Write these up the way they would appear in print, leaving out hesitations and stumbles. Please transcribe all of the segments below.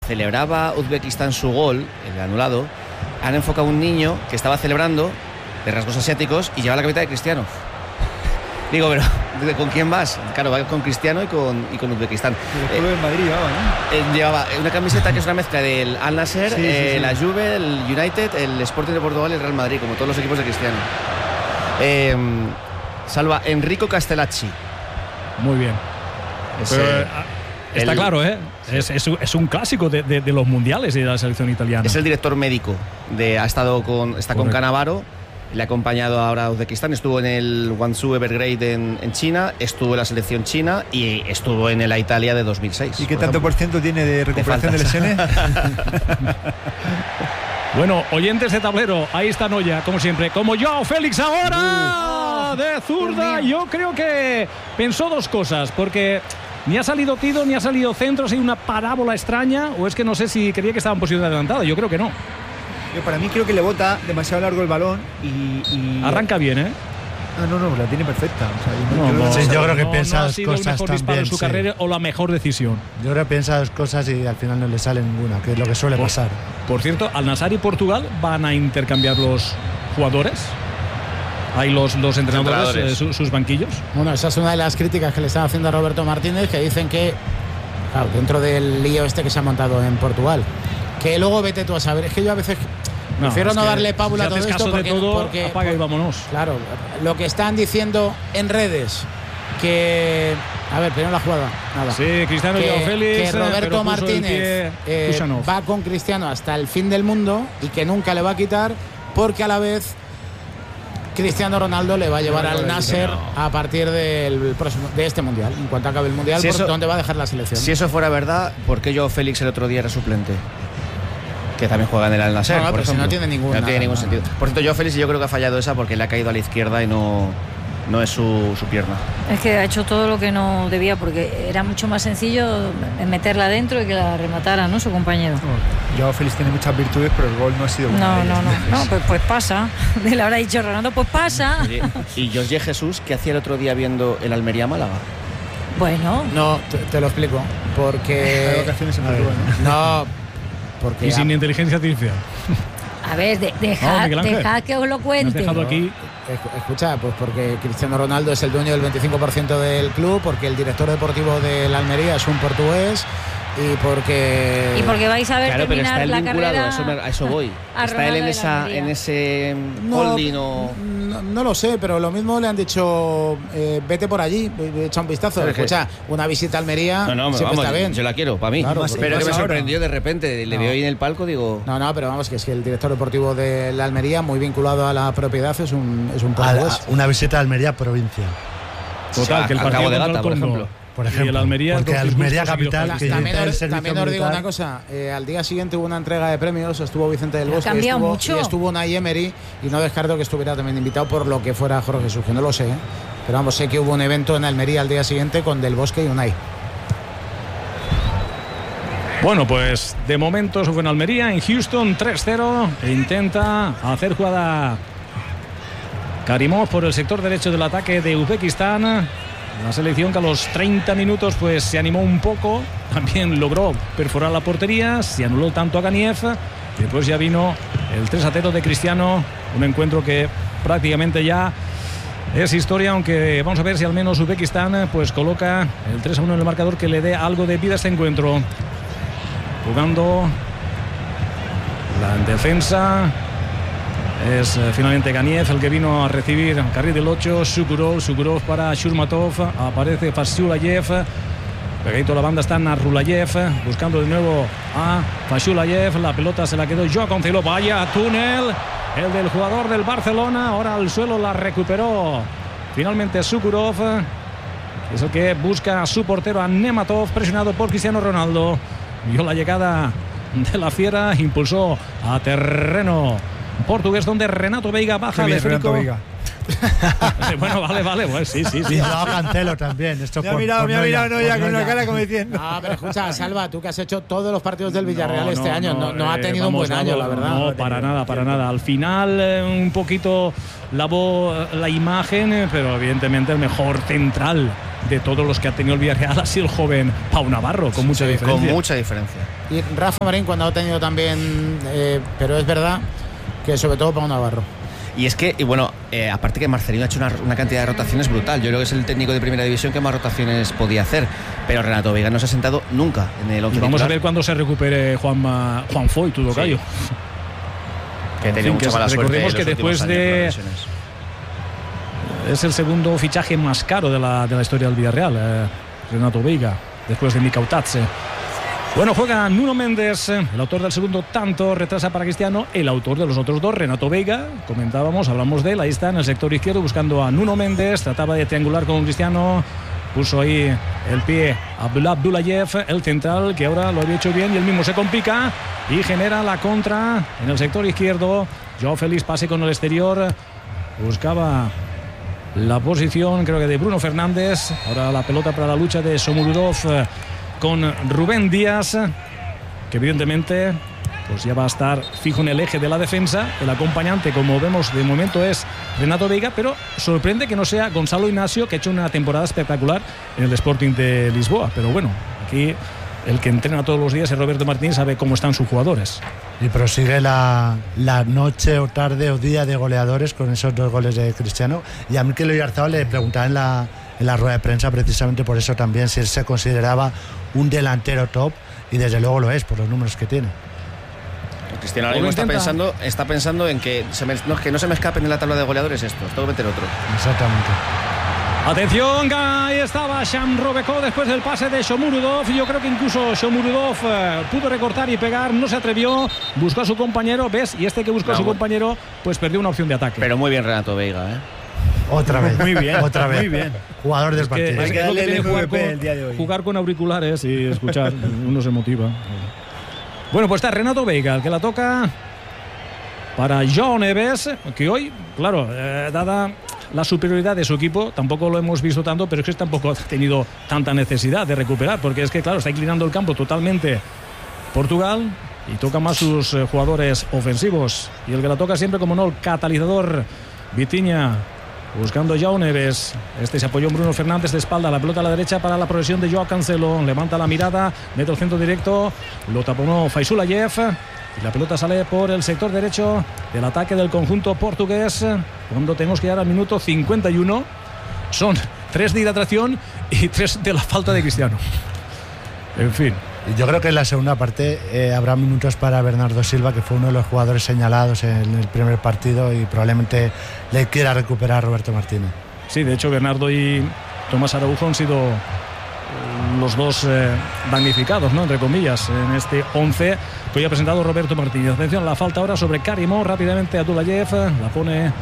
celebraba Uzbekistán su gol, el anulado, han enfocado a un niño que estaba celebrando de rasgos asiáticos y lleva la camiseta de Cristiano. Digo, pero ¿con quién vas? Claro, va con Cristiano y con Uzbekistán. El club del Madrid llevaba, ¿no? Llevaba una camiseta que es una mezcla del Al Nassr, la Juve, el United, el Sporting de Portugal y el Real Madrid, como todos los equipos de Cristiano. Salva Enrico Castellacci. Muy bien. Está claro, ¿eh? Es un clásico de los mundiales y de la selección italiana. Es el director médico. Está con Cannavaro. Le ha acompañado ahora a Uzbekistán. Estuvo en el Guangzhou Evergrande en China. Estuvo en la selección china y estuvo en la Italia de 2006. ¿Y qué tanto por ciento tiene de recuperación de lesiones? Bueno, oyentes de tablero, ahí está Noya, como siempre. Como Joao Félix ahora de zurda. Yo creo que pensó dos cosas, porque ni ha salido tiro, ni ha salido centro, ha sido una parábola extraña, o es que no sé si creía que estaba en posición adelantada. Yo creo que no. Yo para mí creo que le bota demasiado largo el balón y arranca bien, ¿eh? No, la tiene perfecta. O sea, yo creo que piensa no ha dos sido cosas el mejor disparo también, en su carrera o la mejor decisión. Yo creo que piensa dos cosas y al final no le sale ninguna, que es lo que suele pasar. Por cierto, Al Nassr y Portugal van a intercambiar los jugadores. Hay los entrenadores, sus banquillos. Bueno, esa es una de las críticas que le están haciendo a Roberto Martínez, que dicen que, claro, dentro del lío este que se ha montado en Portugal, que luego vete tú a saber. Es que yo a veces prefiero no darle pábula a todo esto porque apaga y vámonos. Claro, lo que están diciendo en redes, que a ver, primero la jugada, nada. Sí, Cristiano y Joao Félix, que Roberto Martínez va con Cristiano hasta el fin del mundo y que nunca le va a quitar, porque a la vez Cristiano Ronaldo le va a llevar al Nassr a partir de este mundial. En cuanto acabe el mundial, ¿dónde va a dejar la selección? Si eso fuera verdad, ¿por qué Joao Félix el otro día era suplente? Que también juega en el Al Nassr. No, pero si no tiene ningún sentido. Por cierto, Joao Félix yo creo que ha fallado esa porque le ha caído a la izquierda y no es su pierna. Es que ha hecho todo lo que no debía, porque era mucho más sencillo meterla adentro y que la rematara, ¿no?, su compañero. Joao Félix tiene muchas virtudes, pero el gol no ha sido bueno. No, pues pasa. Le habrá dicho Ronaldo, pues pasa. Oye, ¿y José Jesús qué hacía el otro día viendo el Almería-Málaga? Bueno. No, te lo explico. Porque... Hay vacaciones en Portugal, ¿no? Porque y sin inteligencia artificial. A ver, dejad que os lo cuente. Aquí. Escucha, pues porque Cristiano Ronaldo es el dueño del 25% del club, porque el director deportivo del Almería es un portugués y porque vais a ver terminar la carrera. A eso voy. ¿Está él en ese holding o...? No lo sé, pero lo mismo le han dicho vete por allí, echa un vistazo. Escucha, una visita a Almería siempre está bien. Yo la quiero, para mí. Claro, pero que me sorprendió de repente, le veo ahí en el palco, digo... No, pero vamos, que es que el director deportivo de la Almería, muy vinculado a la propiedad, es un portugués. Una visita a Almería provincia. Total, que el partido de Gata, por ejemplo. Y el Almería, porque Almería capital, que también os digo una cosa, al día siguiente hubo una entrega de premios, estuvo Vicente del Bosque y estuvo Unai Emery, y no descarto que estuviera también invitado por lo que fuera Jorge Jesús, que no lo sé, pero vamos, sé que hubo un evento en Almería al día siguiente con Del Bosque y Unai. Bueno, pues de momento eso fue en Almería. En Houston 3-0, intenta hacer jugada Karimov por el sector derecho del ataque de Uzbekistán. La selección que a los 30 minutos pues se animó un poco, también logró perforar la portería, se anuló tanto a Ganiev y después ya vino el 3-0 de Cristiano, un encuentro que prácticamente ya es historia, aunque vamos a ver si al menos Uzbekistán pues coloca el 3-1 en el marcador que le dé algo de vida a este encuentro. Jugando la defensa es finalmente Ganiev el que vino a recibir carril del 8. Sukurov para Shurmatov, aparece Fashulayev, pegadito a la banda está Narulayev, buscando de nuevo a Fashulayev, la pelota se la quedó Joao Cancelo, vaya túnel el del jugador del Barcelona, ahora al suelo la recuperó finalmente Sukurov, es el que busca a su portero, a Nematov, presionado por Cristiano Ronaldo, vio la llegada de la fiera, impulsó a terreno portugués donde Renato Veiga baja de esférico. Bueno, vale, pues sí. Y yo Cancelo también. Esto me ha mirado ya con una cara como diciendo. No, pero escucha, Salva, tú que has hecho todos los partidos del Villarreal este año, no ha tenido un buen año, la verdad. No, para nada. Al final, un poquito la imagen, pero evidentemente el mejor central de todos los que ha tenido el Villarreal ha sido el joven Pau Navarro, con mucha diferencia. Con mucha diferencia. Y Rafa Marín cuando ha tenido también, pero es verdad que sobre todo Pau Navarro. Y es que, aparte que Marcelino ha hecho una cantidad de rotaciones brutal. Yo creo que es el técnico de primera división que más rotaciones podía hacer. Pero Renato Veiga no se ha sentado nunca en el 11 titular. Vamos a ver cuándo se recupere Juan Foy, tu tocayo. Sí. Que tenía mucha mala suerte. Recordemos que después de... Es el segundo fichaje más caro de la historia del Villarreal, Renato Veiga, después de Mikautadze. Bueno, juega Nuno Méndez, el autor del segundo tanto, retrasa para Cristiano, el autor de los otros dos, Renato Veiga, hablamos de él, ahí está en el sector izquierdo buscando a Nuno Méndez, trataba de triangular con Cristiano, puso ahí el pie a Abdullayev, el central, que ahora lo había hecho bien y él mismo se complica y genera la contra en el sector izquierdo. Joao Félix pase con el exterior, buscaba la posición, creo que de Bruno Fernández, ahora la pelota para la lucha de Shomurodov con Rubén Díaz, que evidentemente pues ya va a estar fijo en el eje de la defensa. El acompañante, como vemos de momento, es Renato Veiga, pero sorprende que no sea Gonzalo Ignacio, que ha hecho una temporada espectacular en el Sporting de Lisboa. Pero bueno, aquí el que entrena todos los días es Roberto Martín, sabe cómo están sus jugadores. Y prosigue la noche o tarde o día de goleadores con esos 2 goles de Cristiano. Y a Mikel Oyarzabal le preguntaba en la rueda de prensa precisamente por eso también, si él se consideraba un delantero top, y desde luego lo es por los números que tiene. Cristiano ahora mismo está pensando en que no se me escapen en la tabla de goleadores esto, tengo que meter otro. Exactamente. Atención, ahí estaba Shamroveco después del pase de Shomurodov. Yo creo que incluso Shomurodov pudo recortar y pegar, no se atrevió, buscó a su compañero, ¿ves? Y este que buscó a su compañero, pues perdió una opción de ataque. Pero muy bien Renato Veiga, Otra vez. Muy bien, otra vez. Muy bien. Jugador del partido. Hay que darle el MVP el día de hoy. Jugar con auriculares y escuchar, uno se motiva. Bueno, pues está Renato Veiga, el que la toca para Joao Neves, que hoy, claro, dada la superioridad de su equipo, tampoco lo hemos visto tanto, pero es que tampoco ha tenido tanta necesidad de recuperar, porque es que, claro, está inclinando el campo totalmente Portugal y toca más sus jugadores ofensivos. Y el que la toca siempre, como no, el catalizador Vitinha, buscando Joao Neves. Este se apoyó en Bruno Fernández de espalda, la pelota a la derecha para la progresión de Joao Cancelo, levanta la mirada, mete el centro directo, lo taponó Faisulayev y la pelota sale por el sector derecho del ataque del conjunto portugués, cuando tenemos que llegar al minuto 51. Son 3 de hidratación y 3 de la falta de Cristiano. En fin. Yo creo que en la segunda parte habrá minutos para Bernardo Silva, que fue uno de los jugadores señalados en el primer partido, y probablemente le quiera recuperar Roberto Martínez. Sí, de hecho Bernardo y Tomás Araujo han sido los dos damnificados, ¿no?, entre comillas, en este 11 que hoy ha presentado Roberto Martínez. Atención, la falta ahora sobre Karimov, rápidamente Abdullayev la pone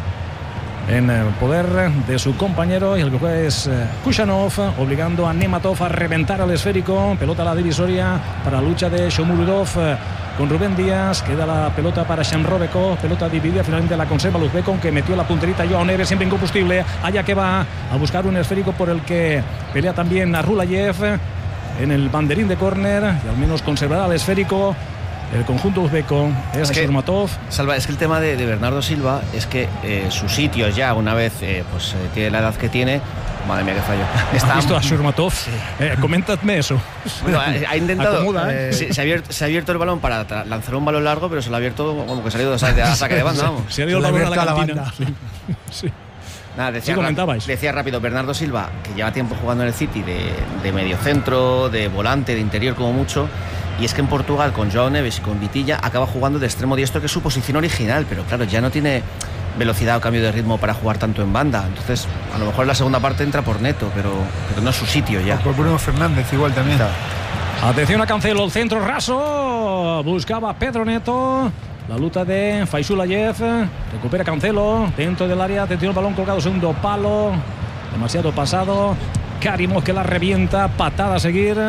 en poder de su compañero, y el que juega es Kushanov, obligando a Nematov a reventar al esférico. Pelota a la divisoria para la lucha de Shomurodov con Rubén Díaz. Queda la pelota para Shamroveco, pelota dividida, finalmente la conserva Luzbekov, que metió la punterita Joao Neves, siempre incombustible, allá que va a buscar un esférico por el que pelea también a Rulayev en el banderín de córner, y al menos conservará el esférico el conjunto uzbeco. Es que Surmatov. Salva, es que el tema de Bernardo Silva es que su sitio ya, una vez tiene la edad que tiene, madre mía, que fallo. ¿Has visto a Surmatov? Sí. Coméntame eso. Bueno, ha intentado. Se ha abierto el balón para lanzar un balón largo, pero se lo ha abierto como que ha salido a saque de banda. Vamos. Se ha ido el balón a la cantina. Sí. Nada, decía rápido Bernardo Silva, que lleva tiempo jugando en el City de mediocentro, de volante, de interior como mucho. Y es que en Portugal, con Joao Neves y con Vitilla, acaba jugando de extremo diestro, que es su posición original, pero claro, ya no tiene velocidad o cambio de ritmo para jugar tanto en banda. Entonces, a lo mejor en la segunda parte entra por Neto, pero no es su sitio ya. O por Bruno Fernández igual también. Claro. Atención a Cancelo, el centro raso, buscaba Pedro Neto. La lucha de Faisulayev, recupera Cancelo dentro del área, atención, el balón colgado, segundo palo, demasiado pasado. Karimov, que la revienta, patada a seguir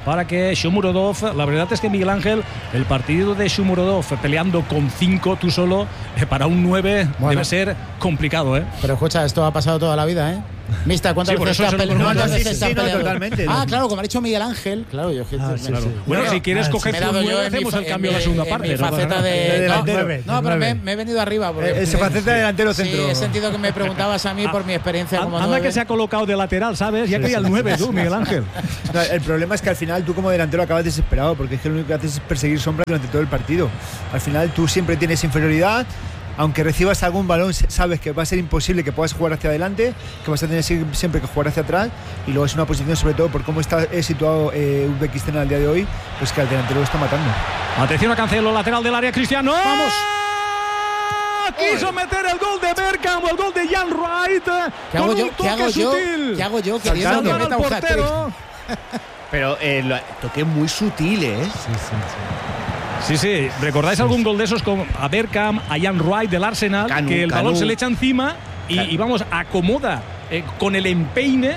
para que Shomurodov, la verdad es que Miguel Ángel, el partido de Shomurodov peleando con 5 tú solo, para un 9 debe ser complicado, ¿eh? Pero escucha, esto ha pasado toda la vida, ¿eh? Mista, ¿cuántas veces estás peleando? Totalmente. Claro, como ha dicho Miguel Ángel. Claro, yo claro. Bueno, si quieres coger tu 9, hacemos el cambio en la segunda parte. Mi faceta de... No, pero me he venido arriba. Esa faceta de delantero centro. Sí, he sentido que me preguntabas a mí por mi experiencia como 9. Anda que se ha colocado de lateral, ¿sabes? Ya quería el 9 tú, Miguel Ángel. No, el problema es que al final tú como delantero acabas desesperado, porque es que lo único que haces es perseguir sombras durante todo el partido. Al final tú siempre tienes inferioridad. Aunque recibas algún balón, sabes que va a ser imposible que puedas jugar hacia adelante, que vas a tener siempre que jugar hacia atrás, y luego es una posición, sobre todo por cómo está situado Uzbekistán al día de hoy, pues que al delantero lo está matando. Atención a Cancelo, lateral del área, Cristiano. ¡Vamos! Quiso meter el gol de Bergkamp o el gol de Jan Wright. ¿Qué hago yo? Queriendo que meta un hat-trick. Pero toqué muy sutil, ¿eh? Sí. ¿Recordáis algún gol de esos a Bergkamp, a Jan Wright del Arsenal? Que el balón se le echa encima y vamos, acomoda con el empeine,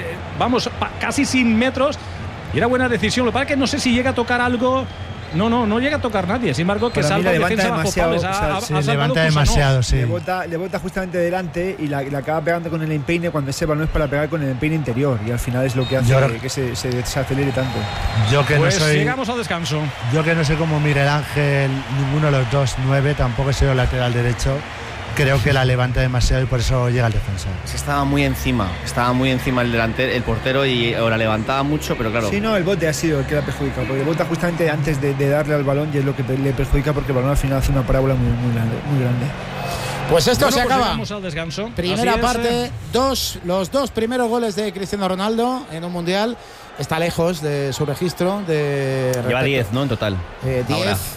casi sin metros. Y era buena decisión. Lo que pasa es que no sé si llega a tocar algo. No llega a tocar nadie. Sin embargo, que salva defensa bajo palos. Se levanta demasiado, sí. Le bota justamente delante y la acaba pegando con el empeine cuando ese balón es para pegar con el empeine interior. Y al final es lo que hace que se desacelere tanto. Llegamos al descanso. Yo que no soy como Miguel Ángel, ninguno de los dos 9, tampoco he sido lateral derecho. Creo que la levanta demasiado y por eso llega al defensor. Estaba muy encima el delantero, el portero, y la levantaba mucho, pero claro. Sí, no, el bote ha sido el que la perjudica, porque bota justamente antes de darle al balón y es lo que le perjudica, porque el balón al final hace una parábola muy grande. Pues esto se acaba. Vamos al descanso. Primera parte, los dos primeros goles de Cristiano Ronaldo en un mundial. Está lejos de su registro. Lleva 10, ¿no? En total. 10.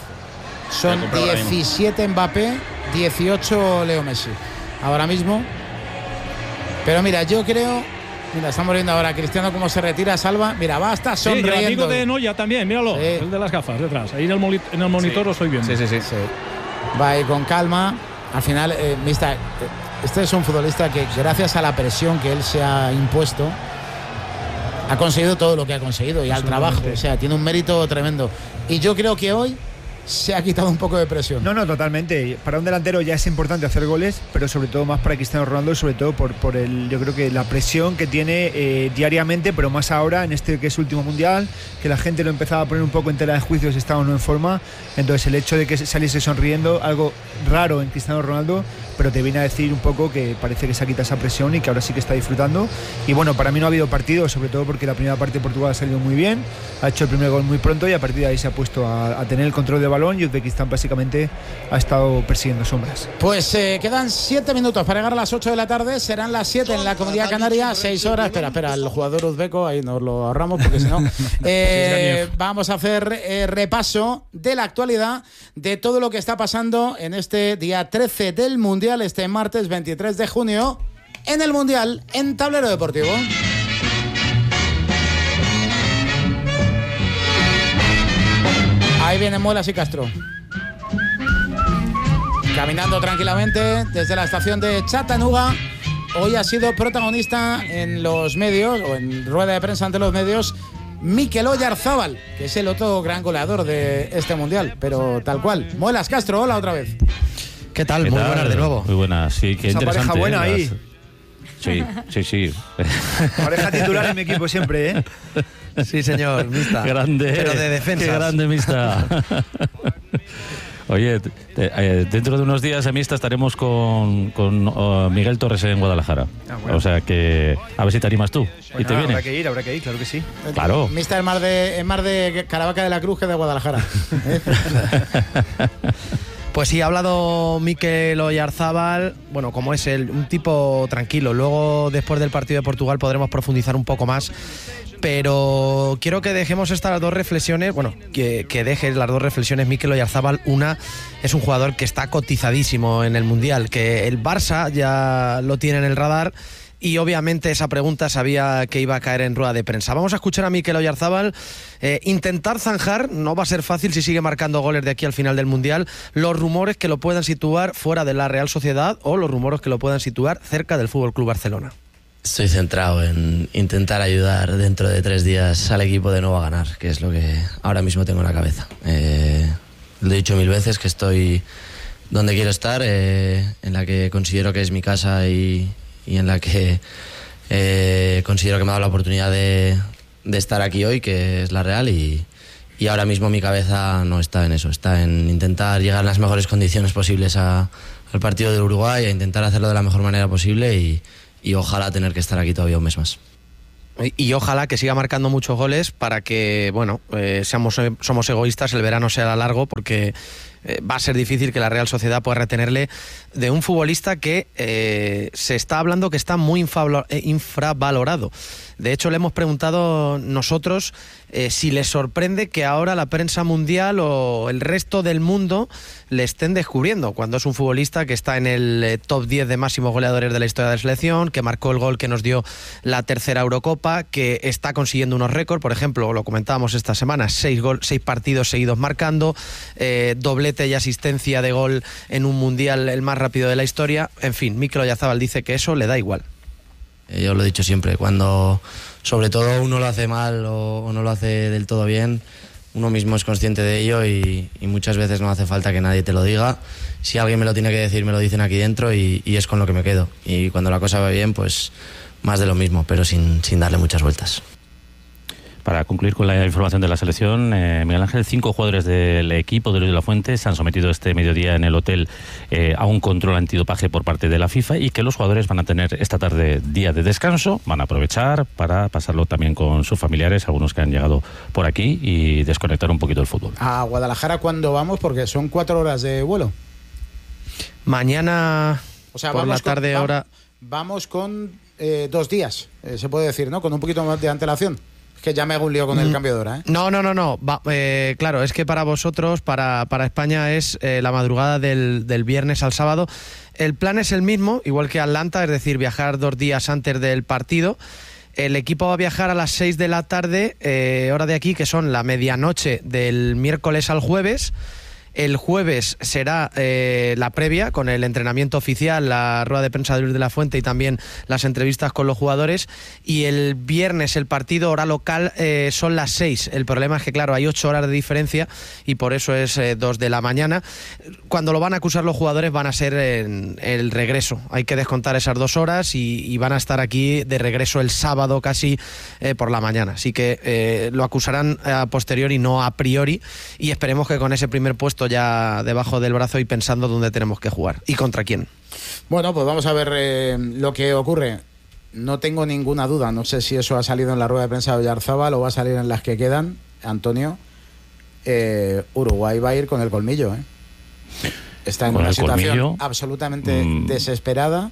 Son 17 Mbappé, 18 Leo Messi. Ahora mismo. Pero mira, yo creo. Mira, estamos viendo ahora a Cristiano cómo se retira, salva. Mira, va hasta sonriendo. Sí, el amigo de Noya también, míralo. Sí. El de las gafas detrás. Ahí en el monitor lo estoy viendo. Sí. Va ahí con calma. Al final, este es un futbolista que, gracias a la presión que él se ha impuesto, ha conseguido todo lo que ha conseguido y al trabajo. O sea, tiene un mérito tremendo. Y yo creo que hoy se ha quitado un poco de presión. No, totalmente. Para un delantero ya es importante hacer goles, pero sobre todo más para Cristiano Ronaldo, sobre todo por yo creo que la presión que tiene diariamente, pero más ahora en este que es su último mundial, que la gente lo empezaba a poner un poco en tela de juicio si estaba o no en forma. Entonces el hecho de que saliese sonriendo, algo raro en Cristiano Ronaldo, pero te viene a decir un poco que parece que se ha quitado esa presión y que ahora sí que está disfrutando. Y bueno, para mí no ha habido partido, sobre todo porque la primera parte de Portugal ha salido muy bien, ha hecho el primer gol muy pronto y a partir de ahí se ha puesto a tener el control del balón, y Uzbekistán básicamente ha estado persiguiendo sombras. Pues quedan 7 minutos para llegar a las 8 de la tarde, serán las 7 en la Comunidad Canaria, 6 horas. Espera, el jugador uzbeco, ahí nos lo ahorramos porque si no vamos a hacer repaso de la actualidad, de todo lo que está pasando en este día 13 del Mundial, este martes 23 de junio, en el Mundial en Tablero Deportivo. Ahí vienen Muelas y Castro. Caminando tranquilamente desde la estación de Chattanooga. Hoy ha sido protagonista en los medios, o en rueda de prensa ante los medios, Mikel Oyarzabal, que es el otro gran goleador de este mundial, pero tal cual. Muelas, Castro, hola otra vez. ¿Qué tal? Muy buenas de nuevo. Muy buenas, sí, qué esa interesante. Pareja buena ahí. Sí. Pareja titular en mi equipo siempre, ¿eh? Sí, señor, Mista. Grande. Pero de defensas. Qué grande, Mista. Oye, dentro de unos días, Mista, estaremos con Miguel Torres en Guadalajara. Bueno. O sea que a ver si te animas tú. Bueno, y te vienes. Habrá que ir, claro que sí. Claro. Mista es más de Caravaca de la Cruz que de Guadalajara. Pues sí, ha hablado Mikel Oyarzabal, bueno, como es él, un tipo tranquilo. Luego, después del partido de Portugal, podremos profundizar un poco más. Pero quiero que dejemos estas dos reflexiones, que dejes las dos reflexiones, Mikel Oyarzabal. Una, es un jugador que está cotizadísimo en el Mundial, que el Barça ya lo tiene en el radar. Y obviamente esa pregunta sabía que iba a caer en rueda de prensa. Vamos a escuchar a Mikel Oyarzabal intentar zanjar, no va a ser fácil si sigue marcando goles de aquí al final del Mundial, los rumores que lo puedan situar fuera de la Real Sociedad o los rumores que lo puedan situar cerca del FC Barcelona. Estoy centrado en intentar ayudar dentro de 3 días al equipo de nuevo a ganar, que es lo que ahora mismo tengo en la cabeza. Lo he dicho 1000 veces que estoy donde quiero estar, en la que considero que es mi casa y en la que considero que me ha dado la oportunidad de estar aquí hoy, que es la Real, y ahora mismo mi cabeza no está en eso, está en intentar llegar en las mejores condiciones posibles al partido de Uruguay, a intentar hacerlo de la mejor manera posible y ojalá tener que estar aquí todavía un mes más. Y ojalá que siga marcando muchos goles para que, bueno, somos egoístas, el verano sea largo, porque va a ser difícil que la Real Sociedad pueda retenerle de un futbolista que se está hablando que está muy infravalorado. De hecho, le hemos preguntado nosotros si le sorprende que ahora la prensa mundial o el resto del mundo le estén descubriendo, cuando es un futbolista que está en el top 10 de máximos goleadores de la historia de la selección, que marcó el gol que nos dio la tercera Eurocopa, que está consiguiendo unos récords. Por ejemplo, lo comentábamos esta semana, 6 partidos seguidos marcando, doblete y asistencia de gol en un mundial, el más rápido de la historia. En fin, Mikel Oyarzabal dice que eso le da igual. Yo lo he dicho siempre, cuando sobre todo uno lo hace mal o no lo hace del todo bien, uno mismo es consciente de ello y muchas veces no hace falta que nadie te lo diga. Si alguien me lo tiene que decir, me lo dicen aquí dentro y es con lo que me quedo. Y cuando la cosa va bien, pues más de lo mismo, pero sin darle muchas vueltas. Para concluir con la información de la selección, Miguel Ángel, 5 jugadores del equipo de Luis de la Fuente se han sometido este mediodía en el hotel a un control antidopaje por parte de la FIFA, y que los jugadores van a tener esta tarde día de descanso, van a aprovechar para pasarlo también con sus familiares, algunos que han llegado por aquí, y desconectar un poquito el fútbol. ¿A Guadalajara cuándo vamos? Porque son 4 horas de vuelo. Mañana, o sea, por la tarde ahora. Vamos con 2 días, se puede decir, ¿no? Con un poquito más de antelación. Es que ya me hago un lío con el cambio de hora, ¿eh? No. Claro, es que para vosotros, para España, es la madrugada del viernes al sábado. El plan es el mismo, igual que Atlanta, es decir, viajar 2 días antes del partido. El equipo va a viajar a las 6 de la tarde, hora de aquí, que son la medianoche del miércoles al jueves. El jueves será la previa, con el entrenamiento oficial, la rueda de prensa de Luis de la Fuente y también las entrevistas con los jugadores. Y el viernes el partido, hora local, son las 6. El problema es que, claro, hay 8 horas de diferencia y por eso es 2 de la mañana. Cuando lo van a acusar los jugadores van a ser en el regreso. Hay que descontar esas 2 horas y van a estar aquí de regreso el sábado casi por la mañana. Así que lo acusarán a posteriori, no a priori, y esperemos que con ese primer puesto ya debajo del brazo y pensando dónde tenemos que jugar y contra quién. Bueno, pues vamos a ver lo que ocurre. No tengo ninguna duda, no sé si eso ha salido en la rueda de prensa de Oyarzabal o va a salir en las que quedan, Antonio. Uruguay va a ir con el colmillo, está en una situación absolutamente desesperada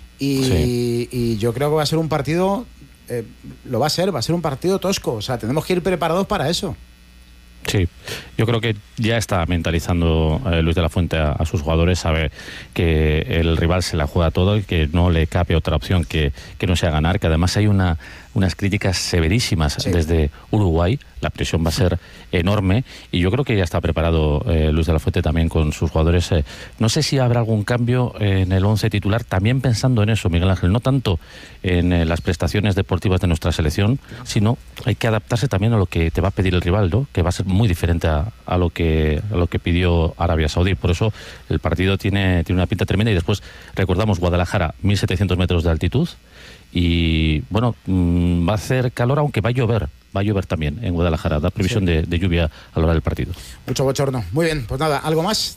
y yo creo que va a ser un partido, va a ser un partido tosco, o sea, tenemos que ir preparados para eso. Sí, yo creo que ya está mentalizando Luis de la Fuente a sus jugadores, sabe que el rival se la juega todo y que no le cabe otra opción que no sea ganar, que además hay unas críticas severísimas desde Uruguay, la presión va a ser enorme y yo creo que ya está preparado Luis de la Fuente también con sus jugadores. No sé si habrá algún cambio en el 11 titular, también pensando en eso, Miguel Ángel, no tanto en las prestaciones deportivas de nuestra selección, sino hay que adaptarse también a lo que te va a pedir el rival, ¿no? Que va a ser muy diferente a lo que pidió Arabia Saudí. Por eso el partido tiene una pinta tremenda y después recordamos Guadalajara, 1700 metros de altitud. Y bueno, va a hacer calor, aunque va a llover también en Guadalajara, da previsión de lluvia a la hora del partido. Mucho bochorno. Muy bien, pues nada, ¿algo más?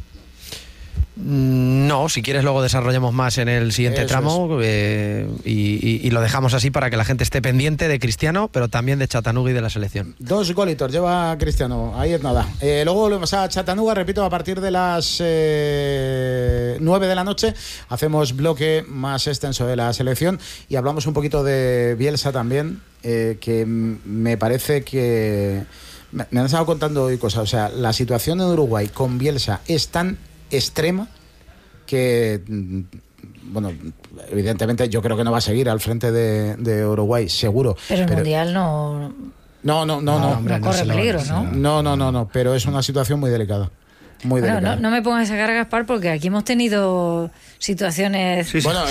No, si quieres luego desarrollamos más en el siguiente tramo y lo dejamos así para que la gente esté pendiente de Cristiano, pero también de Chattanooga y de la selección. 2 golitos lleva Cristiano, ahí es nada. Luego volvemos a Chattanooga, repito, a partir de las 9 de la noche hacemos bloque más extenso de la selección y hablamos un poquito de Bielsa también, que me parece que me han estado contando hoy cosas. O sea, la situación en Uruguay con Bielsa es tan extrema que, bueno, evidentemente yo creo que no va a seguir al frente de Uruguay, seguro. Pero el Mundial no corre peligro, ¿no? No, pero es una situación muy delicada. Muy bueno, delicado. no me pongas a sacar a Gaspar porque aquí hemos tenido situaciones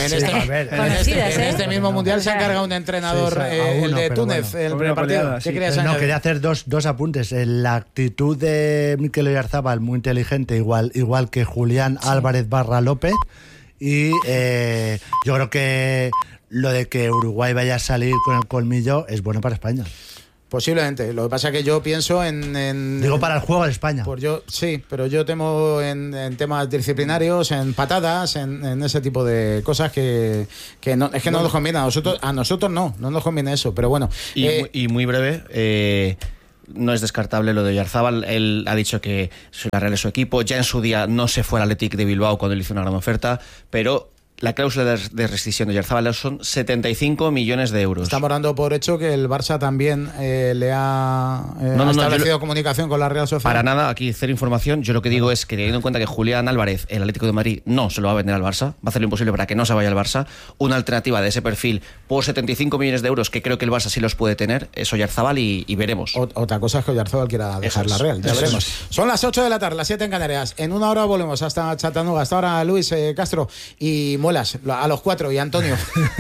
en este mismo mundial se ha cargado un entrenador, el de Túnez, bueno, el primer partido. ¿Qué querías añadir? Quería hacer dos apuntes. La actitud de Mikel Oyarzabal, muy inteligente, igual que Julián Álvarez / López. Y yo creo que lo de que Uruguay vaya a salir con el colmillo es bueno para España. Posiblemente. Lo que pasa es que yo pienso Digo, para el juego de España. Sí, pero yo temo en temas disciplinarios, en patadas, en ese tipo de cosas que no, es que no nos conviene. A nosotros no nos conviene eso, pero bueno. Y muy breve, no es descartable lo de Oyarzabal. Él ha dicho que la Real es su equipo. Ya en su día no se fue al Athletic de Bilbao cuando le hizo una gran oferta, pero la cláusula de rescisión de Oyarzabal son 75 millones de euros. Estamos dando por hecho que el Barça también le ha establecido comunicación con la Real Sociedad. Para nada, aquí cero información. Yo lo que digo es que, teniendo en cuenta que Julián Álvarez, el Atlético de Madrid, no se lo va a vender al Barça, va a hacer lo imposible para que no se vaya al Barça, una alternativa de ese perfil por 75 millones de euros, que creo que el Barça sí los puede tener, es Oyarzabal y veremos. Otra cosa es que Oyarzabal quiera dejar la Real, ya veremos. Son las 8 de la tarde, las 7 en Canarias. En una hora volvemos hasta Chattanooga. Hasta ahora Luis Castro y Muelas, a los 4, y Antonio.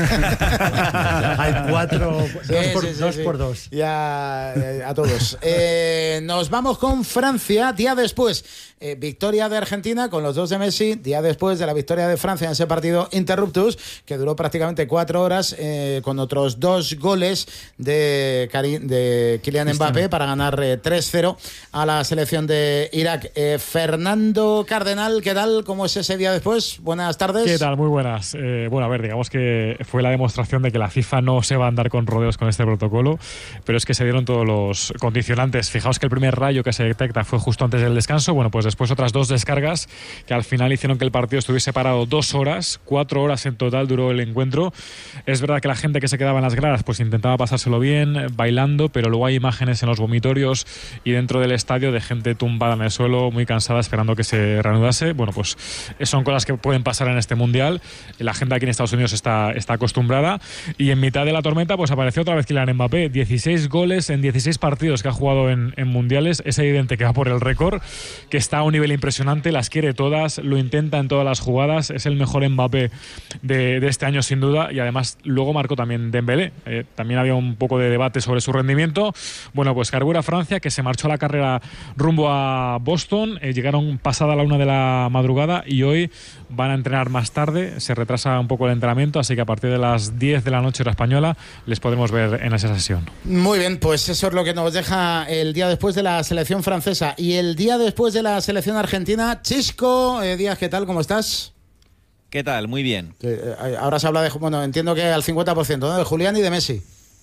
Hay 4, 2 por 2. Ya, a todos. Nos vamos con Francia, día después. Victoria de Argentina con los 2 de Messi, día después de la victoria de Francia en ese partido interruptus, que duró prácticamente 4 horas, con otros 2 goles de Kylian Mbappé para ganar 3-0 a la selección de Irak. Fernando Cardenal, ¿qué tal? ¿Cómo es ese día después? Buenas tardes. ¿Qué tal? Muy buenas. Bueno, a ver, digamos que fue la demostración de que la FIFA no se va a andar con rodeos con este protocolo, pero es que se dieron todos los condicionantes. Fijaos que el primer rayo que se detecta fue justo antes del descanso. Bueno, pues después otras 2 descargas que al final hicieron que el partido estuviese parado 2 horas, 4 horas en total duró el encuentro. Es verdad que la gente que se quedaba en las gradas pues intentaba pasárselo bien, bailando, pero luego hay imágenes en los vomitorios y dentro del estadio de gente tumbada en el suelo, muy cansada, esperando que se reanudase. Bueno, pues son cosas que pueden pasar en este mundial. La gente aquí en Estados Unidos está acostumbrada, y en mitad de la tormenta pues apareció otra vez Kylian Mbappé, 16 goles en 16 partidos que ha jugado en mundiales. Es evidente que va por el récord, que está a un nivel impresionante, las quiere todas, lo intenta en todas las jugadas, es el mejor Mbappé de este año sin duda, y además luego marcó también Dembélé. También había un poco de debate sobre su rendimiento. Bueno, pues carbura Francia, que se marchó a la carrera rumbo a Boston, llegaron pasada la 1 de la madrugada y hoy van a entrenar más tarde, se retrasa un poco el entrenamiento, así que a partir de las 10 de la noche hora española les podremos ver en esa sesión. Muy bien, pues eso es lo que nos deja el día después de la selección francesa. Y el día después de la selección argentina, Chisco Díaz, ¿qué tal? ¿Cómo estás? ¿Qué tal? Muy bien. Ahora se habla de, bueno, entiendo que al 50%, ¿no? De Julián y de Messi.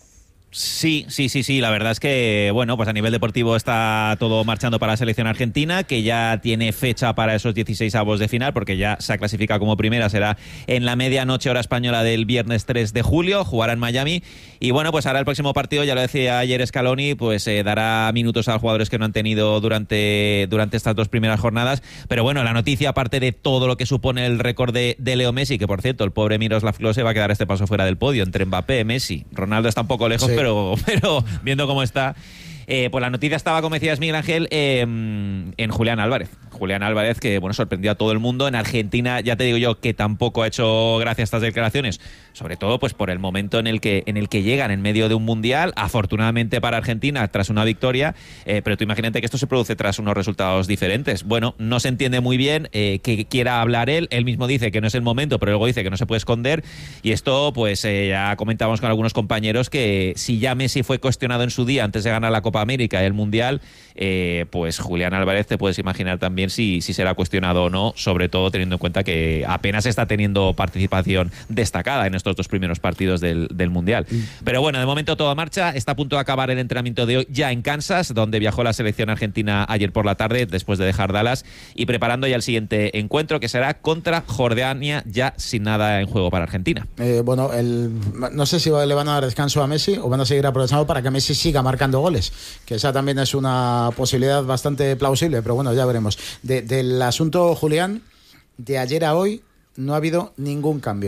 Sí, la verdad es que, bueno, pues a nivel deportivo está todo marchando para la selección argentina, que ya tiene fecha para esos 16avos de final, porque ya se ha clasificado como primera, será en la medianoche hora española del viernes 3 de julio, jugará en Miami, y bueno, pues ahora el próximo partido, ya lo decía ayer Scaloni, pues dará minutos a los jugadores que no han tenido durante estas 2 primeras jornadas, pero bueno, la noticia, aparte de todo lo que supone el récord de Leo Messi, que por cierto, el pobre Miroslav Klose va a quedar este paso fuera del podio, entre Mbappé, Messi, Ronaldo está un poco lejos, sí. Pero viendo cómo está, pues la noticia estaba, como decías Miguel Ángel, en Julián Álvarez. Julián Álvarez, que bueno, sorprendió a todo el mundo. En Argentina, ya te digo yo, que tampoco ha hecho gracia a estas declaraciones, sobre todo pues por el momento en el que llegan en medio de un mundial, afortunadamente para Argentina, tras una victoria, pero tú imagínate que esto se produce tras unos resultados diferentes. Bueno, no se entiende muy bien que quiera hablar él mismo dice que no es el momento, pero luego dice que no se puede esconder, y esto pues ya comentábamos con algunos compañeros que si ya Messi fue cuestionado en su día antes de ganar la Copa América y el Mundial, pues Julián Álvarez te puedes imaginar también si será cuestionado o no, sobre todo teniendo en cuenta que apenas está teniendo participación destacada en estos 2 primeros partidos del Mundial. Pero bueno, de momento todo marcha, está a punto de acabar el entrenamiento de hoy ya en Kansas, donde viajó la selección argentina ayer por la tarde, después de dejar Dallas, y preparando ya el siguiente encuentro, que será contra Jordania, ya sin nada en juego para Argentina. Bueno, no sé si le van a dar descanso a Messi o van a seguir aprovechando para que Messi siga marcando goles, que esa también es una posibilidad bastante plausible, pero bueno, ya veremos. Del asunto, Julián, de ayer a hoy no ha habido ningún cambio.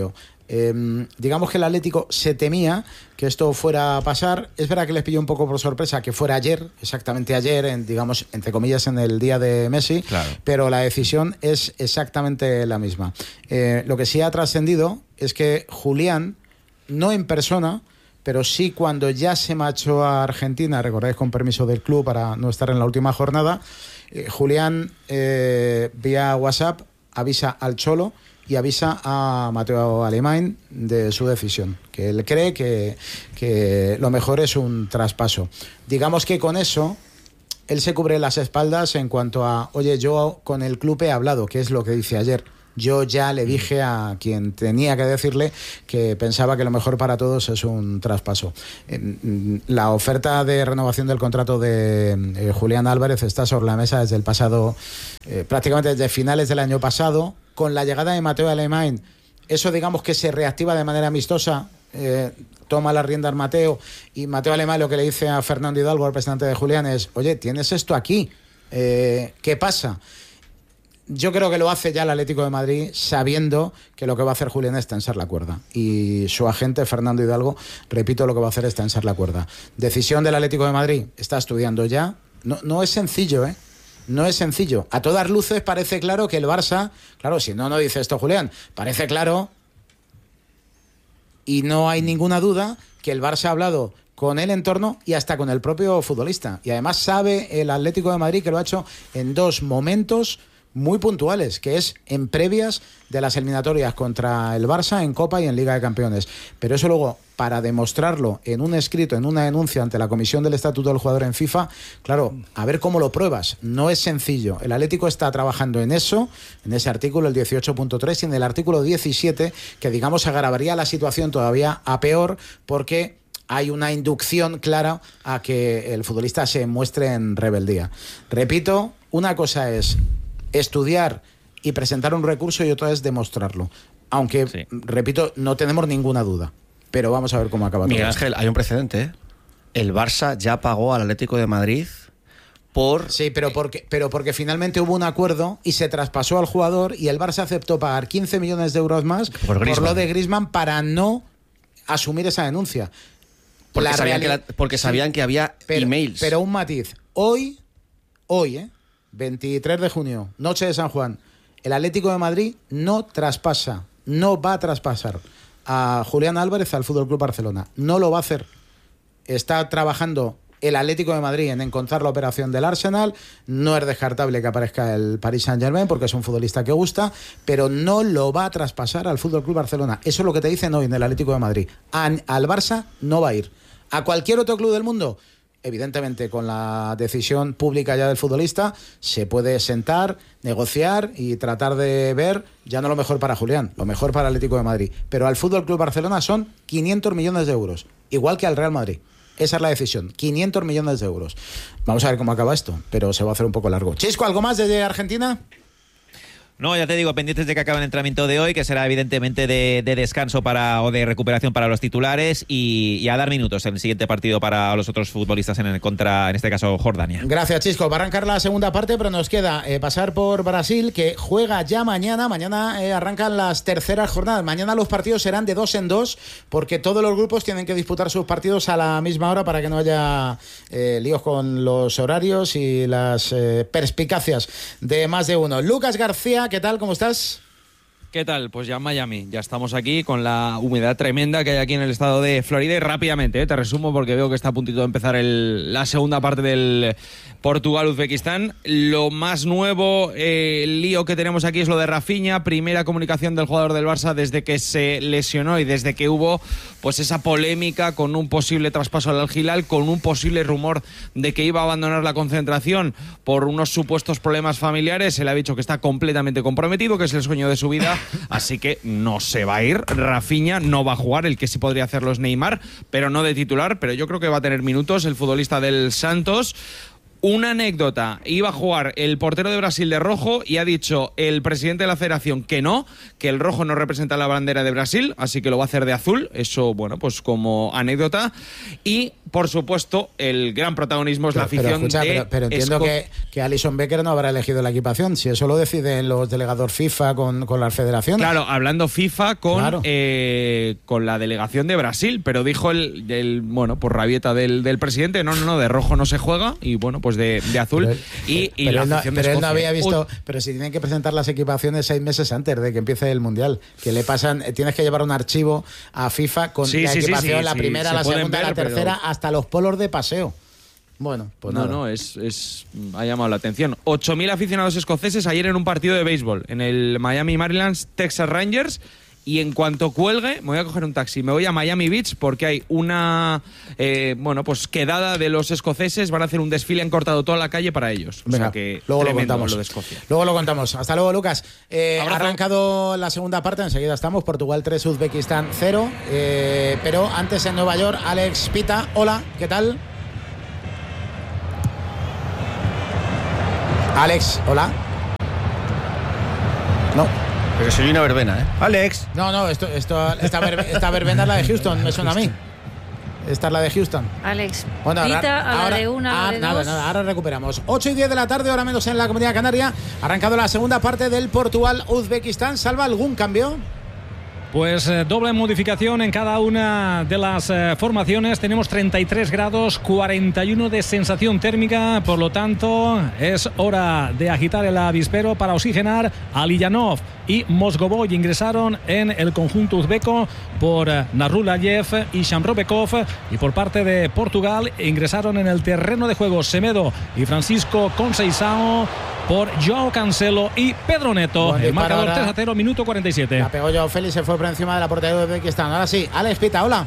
digamos que el Atlético se temía que esto fuera a pasar. Es verdad que les pilló un poco por sorpresa que fuera ayer, exactamente ayer, digamos, entre comillas, en el día de Messi, claro. Pero la decisión es exactamente la misma. Lo que sí ha trascendido es que Julián, no en persona, pero sí cuando ya se marchó a Argentina, recordáis, con permiso del club para no estar en la última jornada, Julián vía WhatsApp avisa al Cholo y avisa a Mateo Alemany de su decisión, que él cree que lo mejor es un traspaso. Digamos que con eso él se cubre las espaldas en cuanto a, oye, yo con el club he hablado, que es lo que dice ayer. Yo ya le dije a quien tenía que decirle que pensaba que lo mejor para todos es un traspaso. La oferta de renovación del contrato de Julián Álvarez está sobre la mesa desde el pasado, prácticamente desde finales del año pasado. Con la llegada de Mateo Alemany, eso digamos que se reactiva de manera amistosa. Toma las riendas Mateo, y Mateo Alemany lo que le dice a Fernando Hidalgo, al presidente de Julián, es: oye, tienes esto aquí, ¿qué pasa? Yo creo que lo hace ya el Atlético de Madrid sabiendo que lo que va a hacer Julián es tensar la cuerda. Y su agente, Fernando Hidalgo, repito, lo que va a hacer es tensar la cuerda. Decisión del Atlético de Madrid, está estudiando ya. No es sencillo, ¿eh? No es sencillo. A todas luces parece claro que el Barça, claro, si no dice esto Julián, parece claro, y no hay ninguna duda que el Barça ha hablado con el entorno y hasta con el propio futbolista. Y además sabe el Atlético de Madrid que lo ha hecho en dos momentos muy puntuales, que es en previas de las eliminatorias contra el Barça en Copa y en Liga de Campeones. Pero eso luego, para demostrarlo en un escrito, en una denuncia ante la Comisión del Estatuto del Jugador en FIFA, claro, a ver cómo lo pruebas. No es sencillo. El Atlético está trabajando en eso, en ese artículo, el 18.3, y en el artículo 17, que digamos agravaría la situación todavía a peor, porque hay una inducción clara a que el futbolista se muestre en rebeldía. Repito, una cosa es estudiar y presentar un recurso y otra es demostrarlo. Aunque, sí, repito, no tenemos ninguna duda. Pero vamos a ver cómo acaba todo. Miguel Ángel, hay un precedente, ¿eh? El Barça ya pagó al Atlético de Madrid por... Sí, pero porque finalmente hubo un acuerdo y se traspasó al jugador, y el Barça aceptó pagar 15 millones de euros más por lo de Griezmann para no asumir esa denuncia. Porque sabían que había emails. Pero un matiz. Hoy, 23 de junio, noche de San Juan, el Atlético de Madrid no va a traspasar a Julián Álvarez al FC Barcelona. No lo va a hacer. Está trabajando el Atlético de Madrid en encontrar la operación del Arsenal. No es descartable que aparezca el Paris Saint-Germain porque es un futbolista que gusta, pero no lo va a traspasar al FC Barcelona. Eso es lo que te dicen hoy en el Atlético de Madrid. Al Barça no va a ir. ¿A cualquier otro club del mundo? Evidentemente, con la decisión pública ya del futbolista, se puede sentar, negociar y tratar de ver ya no lo mejor para Julián, lo mejor para el Atlético de Madrid. Pero al FC Barcelona son 500 millones de euros, igual que al Real Madrid. Esa es la decisión, 500 millones de euros. Vamos a ver cómo acaba esto, pero se va a hacer un poco largo. Chisco, ¿algo más desde Argentina? No, ya te digo, pendientes de que acabe el entrenamiento de hoy, que será evidentemente de descanso o de recuperación para los titulares, y a dar minutos en el siguiente partido para los otros futbolistas en este caso, Jordania. Gracias, Chisco. Va a arrancar la segunda parte, pero nos queda pasar por Brasil, que juega ya mañana. Mañana arrancan las terceras jornadas. Mañana los partidos serán de 2 en 2, porque todos los grupos tienen que disputar sus partidos a la misma hora para que no haya líos con los horarios y las perspicacias de más de uno. Lucas García, ¿qué tal? ¿Cómo estás? ¿Qué tal? Pues ya en Miami. Ya estamos aquí con la humedad tremenda que hay aquí en el estado de Florida. Y rápidamente, te resumo porque veo que está a puntito de empezar la segunda parte del Portugal-Uzbekistán. Lo más nuevo, el lío que tenemos aquí es lo de Rafinha. Primera comunicación del jugador del Barça desde que se lesionó y desde que hubo pues esa polémica con un posible traspaso al Al-Hilal, con un posible rumor de que iba a abandonar la concentración por unos supuestos problemas familiares. Él ha dicho que está completamente comprometido, que es el sueño de su vida. Así que no se va a ir. Rafinha no va a jugar. El que sí podría hacerlo es Neymar, pero no de titular. Pero yo creo que va a tener minutos el futbolista del Santos. Una anécdota, iba a jugar el portero de Brasil de rojo y ha dicho el presidente de la federación que no, que el rojo no representa la bandera de Brasil, así que lo va a hacer de azul, eso, bueno, pues como anécdota. Y, por supuesto, el gran protagonismo es la afición pero entiendo que Alisson Becker no habrá elegido la equipación, si eso lo deciden los delegados FIFA con las federaciones. Claro, hablando FIFA con la delegación de Brasil, pero dijo bueno, por rabieta del presidente, no, de rojo no se juega, y bueno, pues de azul. Pero la afición de él no Escocia. había visto, pero si tienen que presentar las equipaciones 6 meses antes de que empiece el Mundial, que le pasan, tienes que llevar un archivo a FIFA con la equipación, la primera, la segunda, la tercera, hasta los polos de paseo. Bueno, pues nada. Ha llamado la atención. 8.000 aficionados escoceses ayer en un partido de béisbol en el Miami Marlins Texas Rangers. Y en cuanto cuelgue, me voy a coger un taxi, me voy a Miami Beach porque hay una quedada de los escoceses, van a hacer un desfile, han cortado toda la calle para ellos. Venga, o sea que luego lo contamos. lo de Escocia. Luego lo contamos. Hasta luego, Lucas. Ha arrancado la segunda parte, enseguida estamos. Portugal 3, Uzbekistán 0. Pero antes en Nueva York, Alex Pita. Hola, ¿qué tal? Alex, hola. No. Pero soy una verbena, ¿eh? Alex. No, esta verbena es la de Houston, me suena a mí. Esta es la de Houston. Alex, bueno, Pita a la de una, a la de dos. Nada, ahora recuperamos. 8:10 de la tarde, hora menos en la Comunidad Canaria. Ha arrancado la segunda parte del Portugal-Uzbekistán. ¿Salva algún cambio? Pues doble modificación en cada una de las formaciones. Tenemos 33 grados, 41 de sensación térmica. Por lo tanto, es hora de agitar el avispero para oxigenar. Aliyanov y Mosgovoy ingresaron en el conjunto uzbeco por Narulayev y Shamrobekov. Y por parte de Portugal ingresaron en el terreno de juego Semedo y Francisco Conceição por Joao Cancelo y Pedro Neto. El marcador 3-0, minuto 47. La pegó Joao Félix, se fue por encima de la portería de Uzbekistán. Ahora sí, Alex Pita, hola.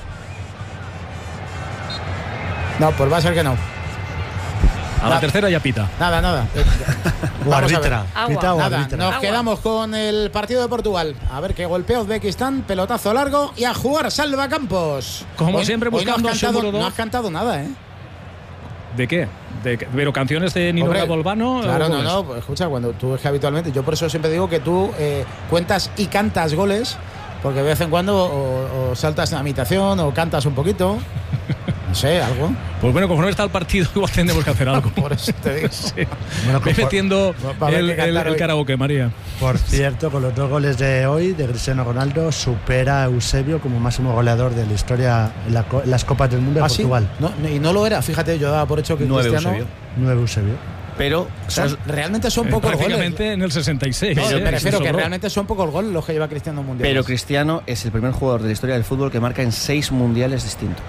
No, pues va a ser que no. A la tercera ya pita. Nada. O arbitra. Pita o arbitra. Nos quedamos con el partido de Portugal. A ver qué golpea Uzbekistán, pelotazo largo y a jugar salvacampos. Como siempre buscando no has cantado nada, ¿eh? ¿De qué? Pero canciones de Nino Bolbano. Claro, no, pues escucha, cuando tú es que habitualmente, yo por eso siempre digo que tú cuentas y cantas goles, porque de vez en cuando o saltas en la imitación o cantas un poquito. No sé, algo. Pues bueno, conforme está el partido, igual tenemos que hacer algo. Por eso te digo. Sí. Bueno, metiendo el karaoke, María. Por cierto, con los 2 goles de hoy de Cristiano Ronaldo, supera a Eusebio como máximo goleador de la historia en las Copas del Mundo de Portugal. ¿Sí? No, y no lo era, fíjate, yo daba por hecho que 9 Cristiano... 9 Eusebio. Pero realmente son pocos goles. Prácticamente en el 66. No, me refiero que realmente son pocos goles los que lleva Cristiano en mundiales. Pero Cristiano es el primer jugador de la historia del fútbol que marca en 6 mundiales distintos.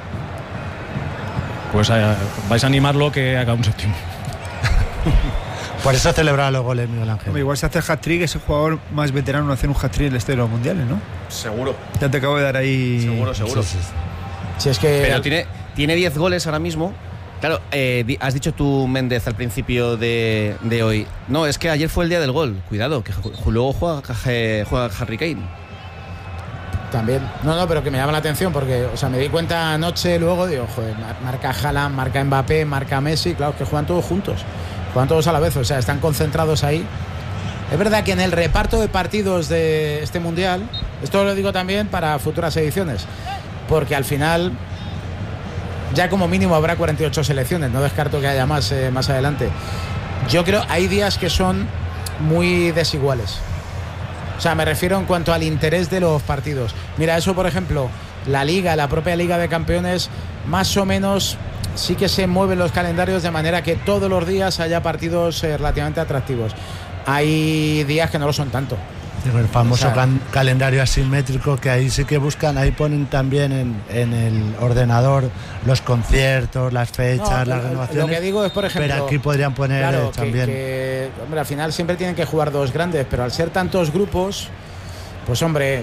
Pues vais a animarlo que haga un séptimo. Por eso celebrar los goles, Miguel Ángel. Hombre, igual se hace el hat-trick, es el jugador más veterano en hacer un hat-trick en la historia de los mundiales, ¿no? Seguro. Ya te acabo de dar ahí. Seguro. Sí. Si es que pero tiene 10 goles ahora mismo. Claro, has dicho tú, Méndez, al principio de hoy. No, es que ayer fue el día del gol. Cuidado, que luego juega Harry Kane. También. No, pero que me llama la atención porque, o sea, me di cuenta anoche, luego digo, joder, marca Haaland, marca Mbappé, marca Messi, claro, que juegan todos juntos, juegan todos a la vez, o sea, están concentrados ahí. Es verdad que en el reparto de partidos de este Mundial, esto lo digo también para futuras ediciones, porque al final ya como mínimo habrá 48 selecciones, no descarto que haya más adelante. Yo creo hay días que son muy desiguales. O sea, me refiero en cuanto al interés de los partidos. Mira, eso, por ejemplo, la propia Liga de Campeones, más o menos sí que se mueven los calendarios de manera que todos los días haya partidos relativamente atractivos. Hay días que no lo son tanto. El famoso calendario asimétrico que ahí sí que buscan, ahí ponen también en el ordenador los conciertos, las fechas, las renovaciones. Lo que digo es, por ejemplo, pero aquí podrían poner también. Hombre, al final siempre tienen que jugar 2 grandes, pero al ser tantos grupos, pues hombre,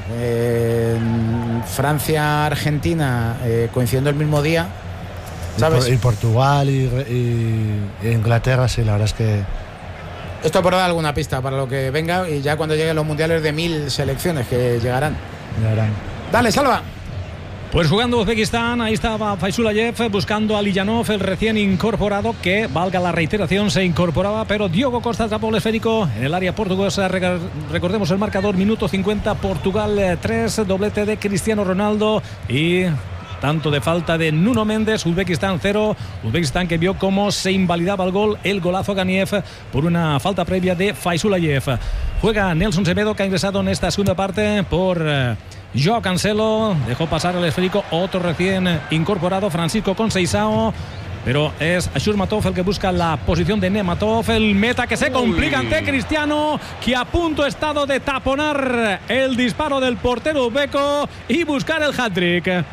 Francia, Argentina coincidiendo el mismo día, ¿sabes? Y Portugal y Inglaterra, sí, la verdad es que. Esto por dar alguna pista para lo que venga y ya cuando lleguen los mundiales de 1000 selecciones que llegarán. Dale, Salva. Pues jugando Uzbekistán, ahí estaba Faisulayev buscando a Lijanov, el recién incorporado, que, valga la reiteración, se incorporaba, pero Diogo Costa atrapó el esférico en el área portuguesa. Recordemos el marcador, minuto 50, Portugal 3, doblete de Cristiano Ronaldo y tanto de falta de Nuno Méndez. Uzbekistán 0, Uzbekistán que vio cómo se invalidaba el golazo Ganiev por una falta previa de Faisulayev. Juega Nelson Semedo, que ha ingresado en esta segunda parte por Joao Cancelo, dejó pasar el esférico otro recién incorporado, Francisco Conceição, pero es Shurmatov el que busca la posición de Nematov, el meta que se complica ante Cristiano, que a punto ha estado de taponar el disparo del portero uzbeco y buscar el hat-trick.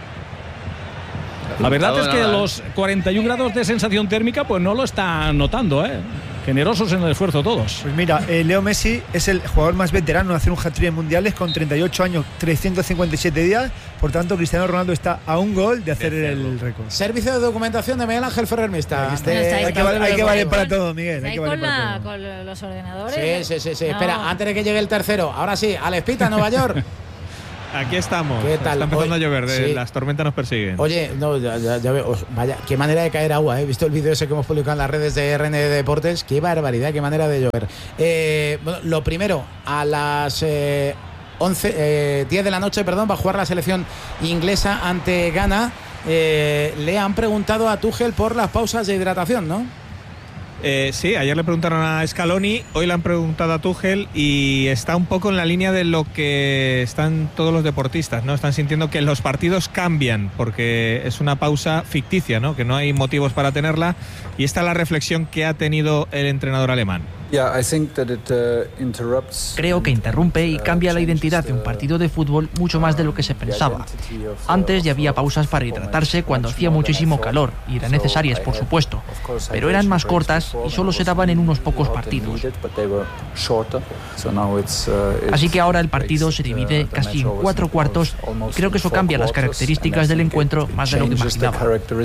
La verdad es que los 41 grados de sensación térmica pues no lo están notando, generosos en el esfuerzo todos. Pues mira, Leo Messi es el jugador más veterano en hacer un hat-trick en mundiales con 38 años, 357 días. Por tanto, Cristiano Ronaldo está a un gol de hacer el récord. Servicio de documentación de Miguel Ángel Ferrer Mista. Hay que valer para todo, Miguel. Hay que valer para todo. Con los ordenadores. Sí. No. Espera, antes de que llegue el tercero. Ahora sí, Alex Pita, Nueva York. Aquí estamos. ¿Qué tal? Está empezando a llover, sí. Las tormentas nos persiguen. Oye, no, ya veo. Vaya, qué manera de caer agua. He visto el vídeo ese que hemos publicado en las redes de RN Deportes. Qué barbaridad, qué manera de llover. Bueno, lo primero, a las 10 de la noche, va a jugar la selección inglesa ante Ghana. Le han preguntado a Tuchel por las pausas de hidratación, ¿no? Sí, ayer le preguntaron a Scaloni, hoy le han preguntado a Tuchel y está un poco en la línea de lo que están todos los deportistas, ¿no? Están sintiendo que los partidos cambian porque es una pausa ficticia, ¿no? Que no hay motivos para tenerla, y esta es la reflexión que ha tenido el entrenador alemán. Creo que interrumpe y cambia la identidad de un partido de fútbol mucho más de lo que se pensaba. Antes ya había pausas para hidratarse cuando hacía muchísimo calor, y eran necesarias, por supuesto, pero eran más cortas y solo se daban en unos pocos partidos. Así que ahora el partido se divide casi en 4 cuartos, y creo que eso cambia las características del encuentro más de lo que imaginaba.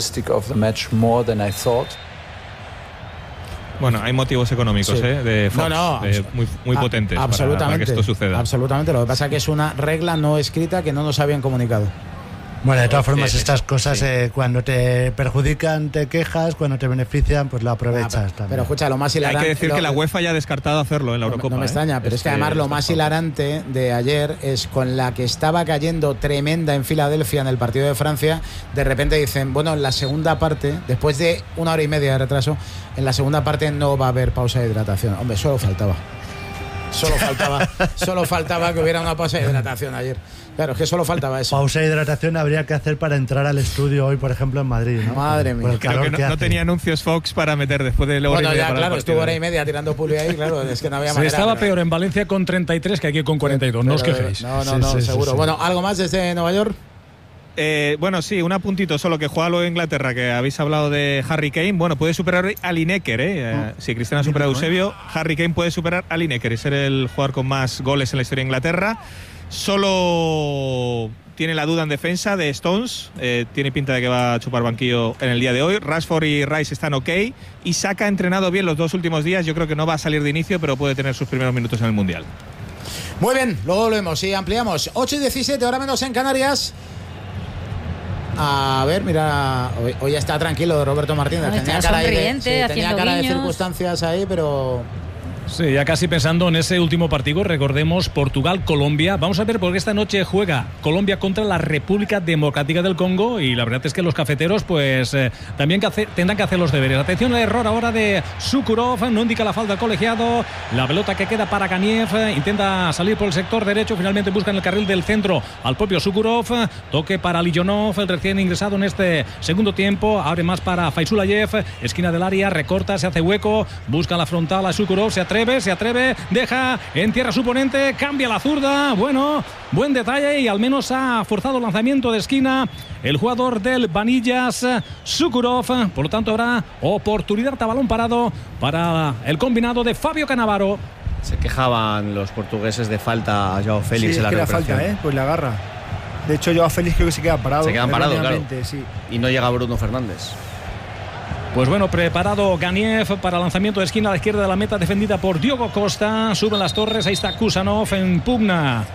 Bueno, hay motivos económicos, sí. De Fox, muy potentes para que esto suceda. Absolutamente, lo que pasa es que es una regla no escrita que no nos habían comunicado. Bueno, de todas formas, estas cosas, cuando te perjudican te quejas, cuando te benefician pues lo aprovechas también. Pero escucha, lo más hilarante... Hay que decir que la UEFA ya ha descartado hacerlo en la Eurocopa. No me extraña, pero es que además lo más hilarante de ayer es con la que estaba cayendo tremenda en Filadelfia en el partido de Francia. De repente dicen, bueno, en la segunda parte, después de 1 hora y media de retraso, en la segunda parte no va a haber pausa de hidratación. Hombre, solo faltaba que hubiera una pausa de hidratación ayer. Claro, es que solo faltaba eso. Pausa de hidratación habría que hacer para entrar al estudio hoy, por ejemplo, en Madrid, ¿no? Madre mía. Creo que no tenía anuncios Fox para meter después de la hora y media. Bueno, ya, claro, estuvo 1 hora y media tirando puli ahí, claro, es que no había manera. Estaba peor en Valencia con 33 que aquí con 42, no os quejéis. No, seguro. Sí. Bueno, ¿algo más desde Nueva York? Bueno, sí, un apuntito solo, que juega luego Inglaterra, que habéis hablado de Harry Kane. Bueno, puede superar a Lineker, si Cristiano ha superado a Eusebio, Harry Kane puede superar a Lineker y ser el jugador con más goles en la historia de Inglaterra. Solo tiene la duda en defensa de Stones, tiene pinta de que va a chupar banquillo en el día de hoy. Rashford y Rice están ok, y Saka ha entrenado bien los 2 últimos días. Yo creo que no va a salir de inicio, pero puede tener sus primeros minutos en el Mundial. Muy bien, luego lo vemos y ampliamos. 8:17, ahora menos en Canarias. A ver, mira, hoy está tranquilo Roberto Martínez. Tenía cara de circunstancias ahí, pero... Sí, ya casi pensando en ese último partido, recordemos Portugal-Colombia. Vamos a ver, porque esta noche juega Colombia contra la República Democrática del Congo, y la verdad es que los cafeteros pues también tendrán que hacer los deberes. Atención al error ahora de Sukurov, no indica la falta del colegiado. La pelota que queda para Ganiev, intenta salir por el sector derecho, finalmente busca en el carril del centro al propio Sukurov. Toque para Lijonov, el recién ingresado en este segundo tiempo. Abre más para Faisulayev, esquina del área, recorta, se hace hueco, busca la frontal a Sukurov, se atreve, deja en tierra su oponente, cambia la zurda. Bueno, buen detalle, y al menos ha forzado el lanzamiento de esquina el jugador del Vanillas, Sukurov. Por lo tanto, habrá oportunidad a balón parado para el combinado de Fabio Cannavaro. Se quejaban los portugueses de falta a Joao Félix en la recuperación. Falta, pues la agarra. De hecho, Joao Félix creo que se queda parado. Se quedan parados, claro. Sí. Y no llega Bruno Fernández. Pues bueno, preparado Ganiev para lanzamiento de esquina a la izquierda de la meta, defendida por Diogo Costa. Suben las torres, ahí está Kusanov en pugna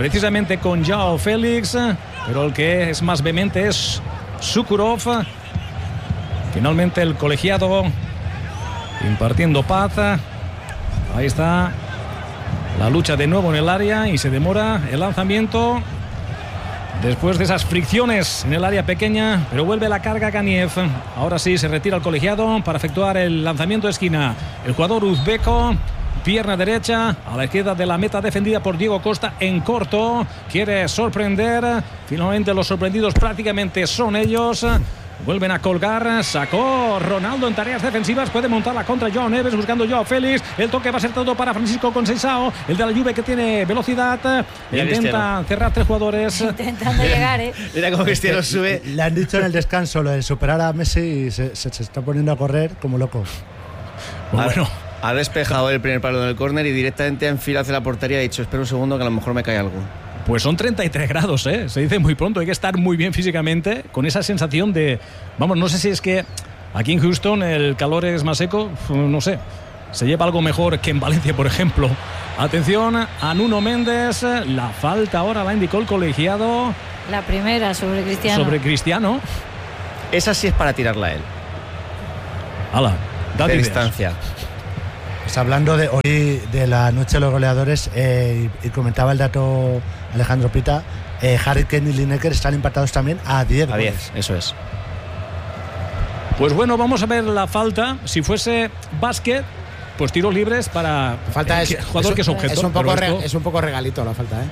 precisamente con Joao Félix, pero el que es más vehemente es Sukurov. Finalmente el colegiado impartiendo paz. Ahí está la lucha de nuevo en el área y se demora el lanzamiento después de esas fricciones en el área pequeña, pero vuelve la carga Ganiev. Ahora sí se retira el colegiado para efectuar el lanzamiento de esquina. El jugador uzbeco, pierna derecha a la izquierda de la meta, defendida por Diego Costa en corto. Quiere sorprender. Finalmente los sorprendidos prácticamente son ellos. Vuelven a colgar, sacó Ronaldo en tareas defensivas, puede montarla contra Joao Neves, buscando Joao Félix. El toque va a ser todo para Francisco Conceição, el de la Juve, que tiene velocidad. Intenta cerrar 3 jugadores. Intentando llegar, Mira cómo Cristiano sube. Le han dicho en el descanso lo de superar a Messi y se está poniendo a correr como loco. Bueno, ha despejado el primer palo en el córner y directamente ha enfilado hacia la portería. Ha dicho, espera un segundo que a lo mejor me cae algo. Pues son 33 grados, ¿eh? Se dice muy pronto. Hay que estar muy bien físicamente, con esa sensación de... Vamos, no sé si es que aquí en Houston el calor es más seco, no sé. Se lleva algo mejor que en Valencia, por ejemplo. Atención a Nuno Méndez. La falta ahora la indicó el colegiado. La primera sobre Cristiano. Sobre Cristiano. Esa sí es para tirarla a él. Hala, de distancia. Pues hablando de hoy, de la noche de los goleadores, y comentaba el dato Alejandro Pita, Harry Kane y Lineker están empatados también a 10 goles. A 10, eso es. Pues bueno, vamos a ver la falta. Si fuese básquet, pues tiros libres para falta el jugador que es objeto. Es un poco regalito la falta,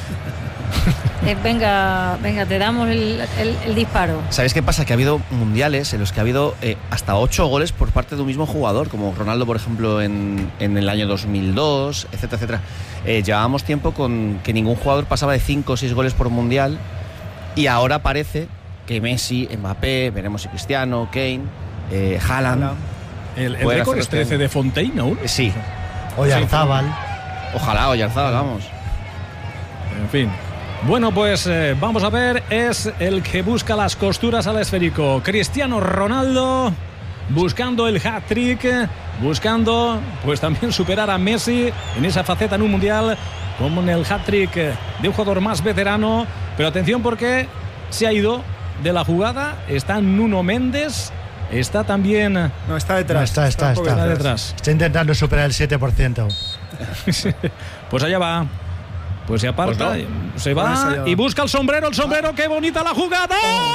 venga, te damos el disparo. ¿Sabéis qué pasa? Que ha habido mundiales en los que ha habido hasta 8 goles por parte de un mismo jugador, como Ronaldo, por ejemplo, en el año 2002, etcétera, etcétera. Llevábamos tiempo con que ningún jugador pasaba de 5 o 6 goles por mundial, y ahora parece que Messi, Mbappé, veremos si Cristiano, Kane, Haaland. El récord es 13 de Fontaine aún. Sí. Oyarzábal. Ojalá Oyarzábal, vamos. En fin. Bueno, pues vamos a ver, es el que busca las costuras al esférico. Cristiano Ronaldo buscando el hat-trick, buscando pues también superar a Messi en esa faceta en un mundial, como en el hat-trick de un jugador más veterano. Pero atención, porque se ha ido de la jugada. Está Nuno Méndez, está también... No, está detrás. No, está detrás. Está intentando superar el 7%. Pues allá va. Pues se aparta, pues no. Se va y busca el sombrero, qué bonita la jugada.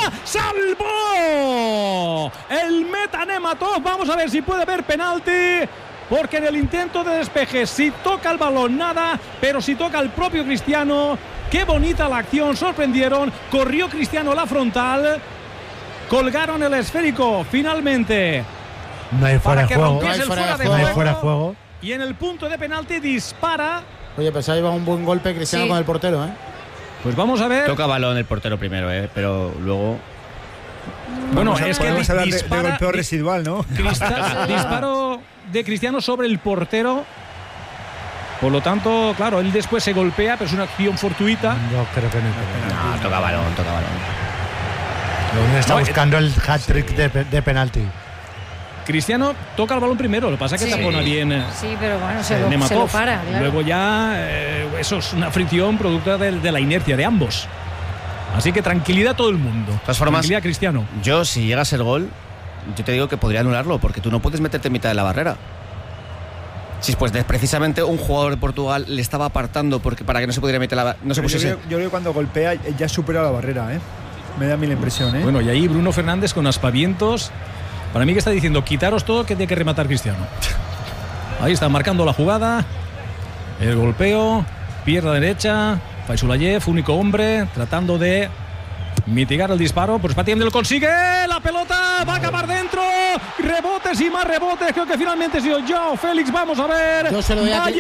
¡Salvó! El meta Nematov. Vamos a ver si puede haber penalti, porque en el intento de despeje, si toca el balón, nada, pero si toca el propio Cristiano, qué bonita la acción, sorprendieron, corrió Cristiano la frontal, colgaron el esférico, finalmente. No hay fuera de juego. No hay fuera de juego. Y en el punto de penalti dispara. Oye, pues ahí va un buen golpe Cristiano con el portero, Pues vamos a ver. Toca balón el portero primero, pero luego... Bueno, es que dispara, de golpeo residual, ¿no? Disparo de Cristiano sobre el portero. Por lo tanto, claro, él después se golpea, pero es una acción fortuita. Yo creo que no. No, toca balón. Está buscando el hat-trick de penalti. Cristiano toca el balón primero, lo que pasa es que tapona bien. Sí, pero bueno, se lo para. Claro. Luego ya eso es una fricción producto de la inercia de ambos. Así que tranquilidad a todo el mundo. De todas formas, tranquilidad, Cristiano. Yo, si llegas el gol, yo te digo que podría anularlo, porque tú no puedes meterte en mitad de la barrera. Sí, pues precisamente un jugador de Portugal le estaba apartando para que no se pudiera meter yo creo que cuando golpea ya supera la barrera, Me da a mí la impresión, Bueno, y ahí Bruno Fernández con aspavientos. Para mí que está diciendo, quitaros todo, que tiene que rematar Cristiano. Ahí está marcando la jugada. El golpeo, pierna derecha. Faisulayev, único hombre, tratando de mitigar el disparo. Pues Patiende lo consigue. La pelota va a acabar dentro. Rebotes y más rebotes. Creo que finalmente ha sido Joao Félix. Vamos a ver. Yo se lo doy a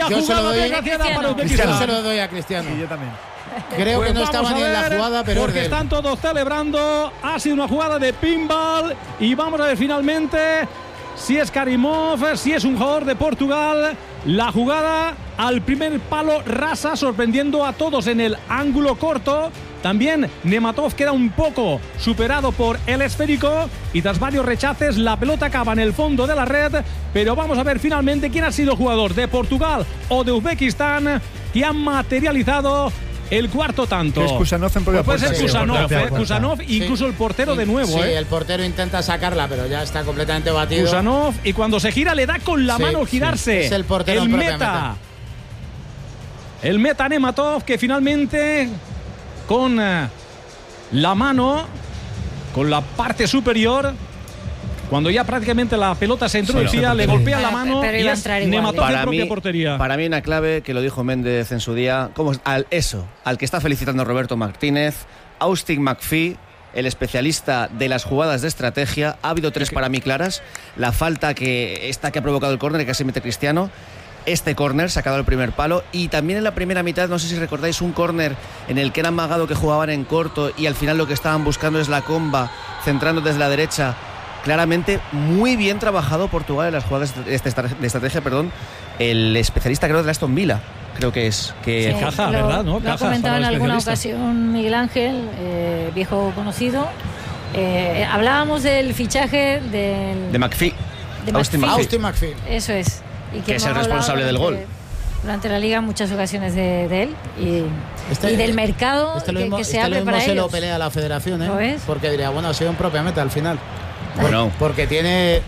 Cristiano. Sí, yo también. Creo que no estaba ni en la jugada, pero porque están todos celebrando. Ha sido una jugada de pinball. Y vamos a ver finalmente si es Karimov, si es un jugador de Portugal. La jugada al primer palo rasa, sorprendiendo a todos en el ángulo corto. También Nematov queda un poco superado por el esférico. Y tras varios rechaces, la pelota acaba en el fondo de la red. Pero vamos a ver finalmente quién ha sido jugador de Portugal o de Uzbekistán que ha materializado el cuarto tanto. Es Kusanov en propia puede puerta. ser Kusanov, Kusanov, Sí. incluso el portero de nuevo. Sí, el portero intenta sacarla, pero ya está completamente batido. Kusanov, y cuando se gira le da con la Sí, mano girarse. sí. Es el portero en propia meta. El meta Nematov, que finalmente con la mano, con la parte superior, cuando ya prácticamente la pelota se introducía, le golpea la mano pero y iba a es entrar igual, Nematov en Para propia mí, portería. para mí una clave que lo dijo Méndez en su día, como al que está felicitando Roberto Martínez, Austin McPhee, el especialista de las jugadas de estrategia. Ha habido 3 para mí claras: la falta que ha provocado el córner, que casi mete Cristiano, este córner sacado al primer palo, y también en la primera mitad, no sé si recordáis, un córner en el que era amagado, que jugaban en corto y al final lo que estaban buscando es la comba, centrando desde la derecha. Claramente muy bien trabajado Portugal en las jugadas de estrategia, el especialista, creo, de Aston Villa, creo que es. Que Sí, Caja, ¿verdad? ¿No? Lo ha Caja, comentado en para el alguna especialista. ocasión Miguel Ángel, viejo conocido. Hablábamos del fichaje de McPhee. de Austin McPhee. Eso es. Y Que es el hemos hablado responsable del gol. Durante la liga en muchas ocasiones de él y del mercado que se abre para se ellos. lo pelea a la federación, ¿Lo ves? porque diría, bueno, ha sido en propia meta al final. Bueno. Porque tiene...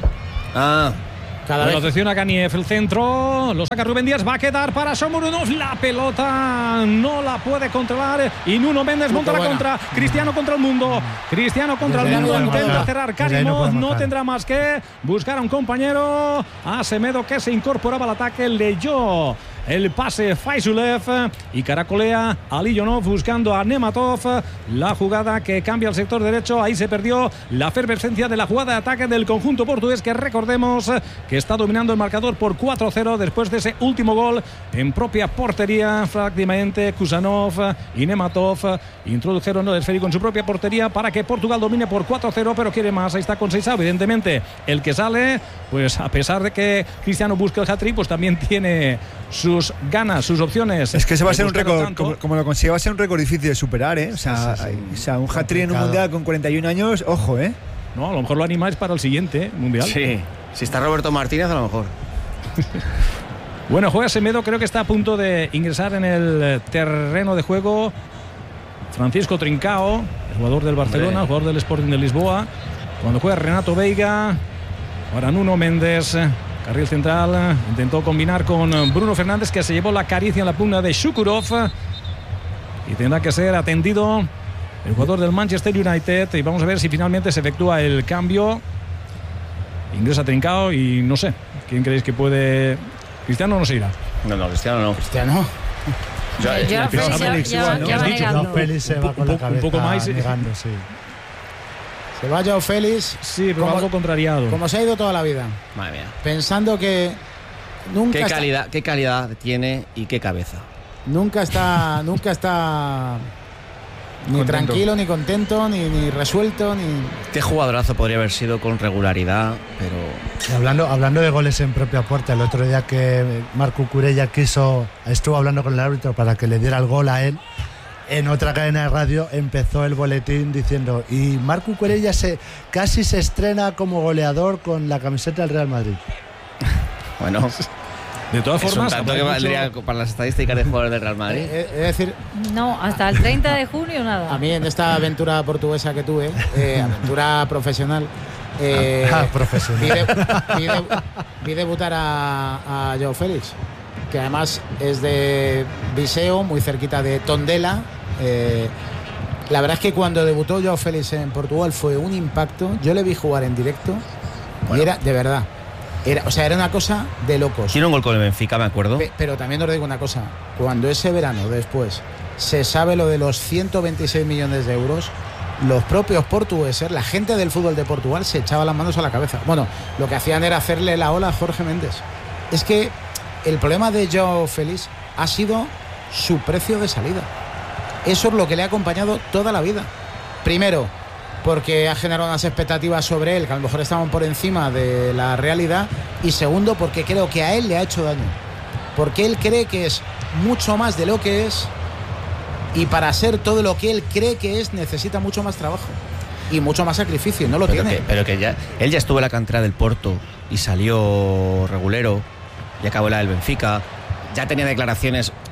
Cada Bueno, vez... atención a Ganiev, el centro, lo saca Rubén Díaz, va a quedar para Shomurodov, la pelota no la puede controlar y Nuno Méndez monta la contra, Cristiano contra el mundo, Cristiano contra el mundo, intenta cerrar Karimov, no tendrá más que buscar a un compañero, a Semedo, que se incorporaba al ataque, leyó el pase Faizulev y caracolea a Liyonov buscando a Nematov, la jugada que cambia al sector derecho. Ahí se perdió la efervescencia de la jugada de ataque del conjunto portugués, que recordemos que está dominando el marcador por 4-0 después de ese último gol en propia portería. Prácticamente Kusanov y Nematov introdujeron el esférico en su propia portería para que Portugal domine por 4-0, pero quiere más. Ahí está Conceição, evidentemente el que sale, pues a pesar de que Cristiano busca el hat-trick, pues también tiene sus ganas, sus opciones. Es que ese va a ser un récord, como lo consiga, va a ser un récord difícil de superar, ¿eh? O sea, un hat-trick en un mundial con 41 años, ojo, ¿eh? No, a lo mejor lo animáis para el siguiente mundial. Sí, si está Roberto Martínez, a lo mejor. Bueno, juega Semedo, creo que está a punto de ingresar en el terreno de juego Francisco Trincao, el jugador del Barcelona, jugador del Sporting de Lisboa. Cuando juega Renato Veiga, ahora Nuno Méndez, carril central, intentó combinar con Bruno Fernández, que se llevó la caricia en la pugna de Shukurov, y tendrá que ser atendido el jugador del Manchester United, y vamos a ver si finalmente se efectúa el cambio. Ingresa Trincao y no sé, ¿quién creéis que puede? Cristiano no se irá. No, Cristiano no. Cristiano. Félix se va con la cabeza un poco más negando, sí. Se va Joao Félix. Sí, pero algo contrariado. Como se ha ido toda la vida. Madre mía. Pensando que nunca qué calidad tiene y qué cabeza. Nunca está ni contento, tranquilo, ni contento, ni resuelto, ni... Qué jugadorazo podría haber sido con regularidad, pero... Y hablando de goles en propia puerta, el otro día que Marco Cucurella estuvo hablando con el árbitro para que le diera el gol a él, en otra cadena de radio empezó el boletín diciendo: y Marco Cucurella casi se estrena como goleador con la camiseta del Real Madrid. Bueno, de todas formas, es un tanto que valdría para las estadísticas de jugadores del Real Madrid. Es decir, no, hasta el 30 de junio nada. A mí en esta aventura portuguesa que tuve, aventura profesional, vi debutar a Joao Félix, que además es de Viseu, muy cerquita de Tondela. La verdad es que cuando debutó Joao Félix en Portugal fue un impacto. Yo le vi jugar en directo y era de verdad. Era una cosa de locos. Tiene un gol con el Benfica, me acuerdo. Pero también os digo una cosa: cuando ese verano después se sabe lo de los 126 millones de euros, los propios portugueses, la gente del fútbol de Portugal, se echaba las manos a la cabeza. Bueno, lo que hacían era hacerle la ola a Jorge Méndez. Es que el problema de Joao Félix ha sido su precio de salida. Eso es lo que le ha acompañado toda la vida. Primero, porque ha generado unas expectativas sobre él que a lo mejor estaban por encima de la realidad. Y segundo, porque creo que a él le ha hecho daño. Porque él cree que es mucho más de lo que es, y para ser todo lo que él cree que es necesita mucho más trabajo y mucho más sacrificio. No lo tiene. Pero que él ya estuvo en la cantera del Porto y salió regulero y acabó la del Benfica. Ya tenía declaraciones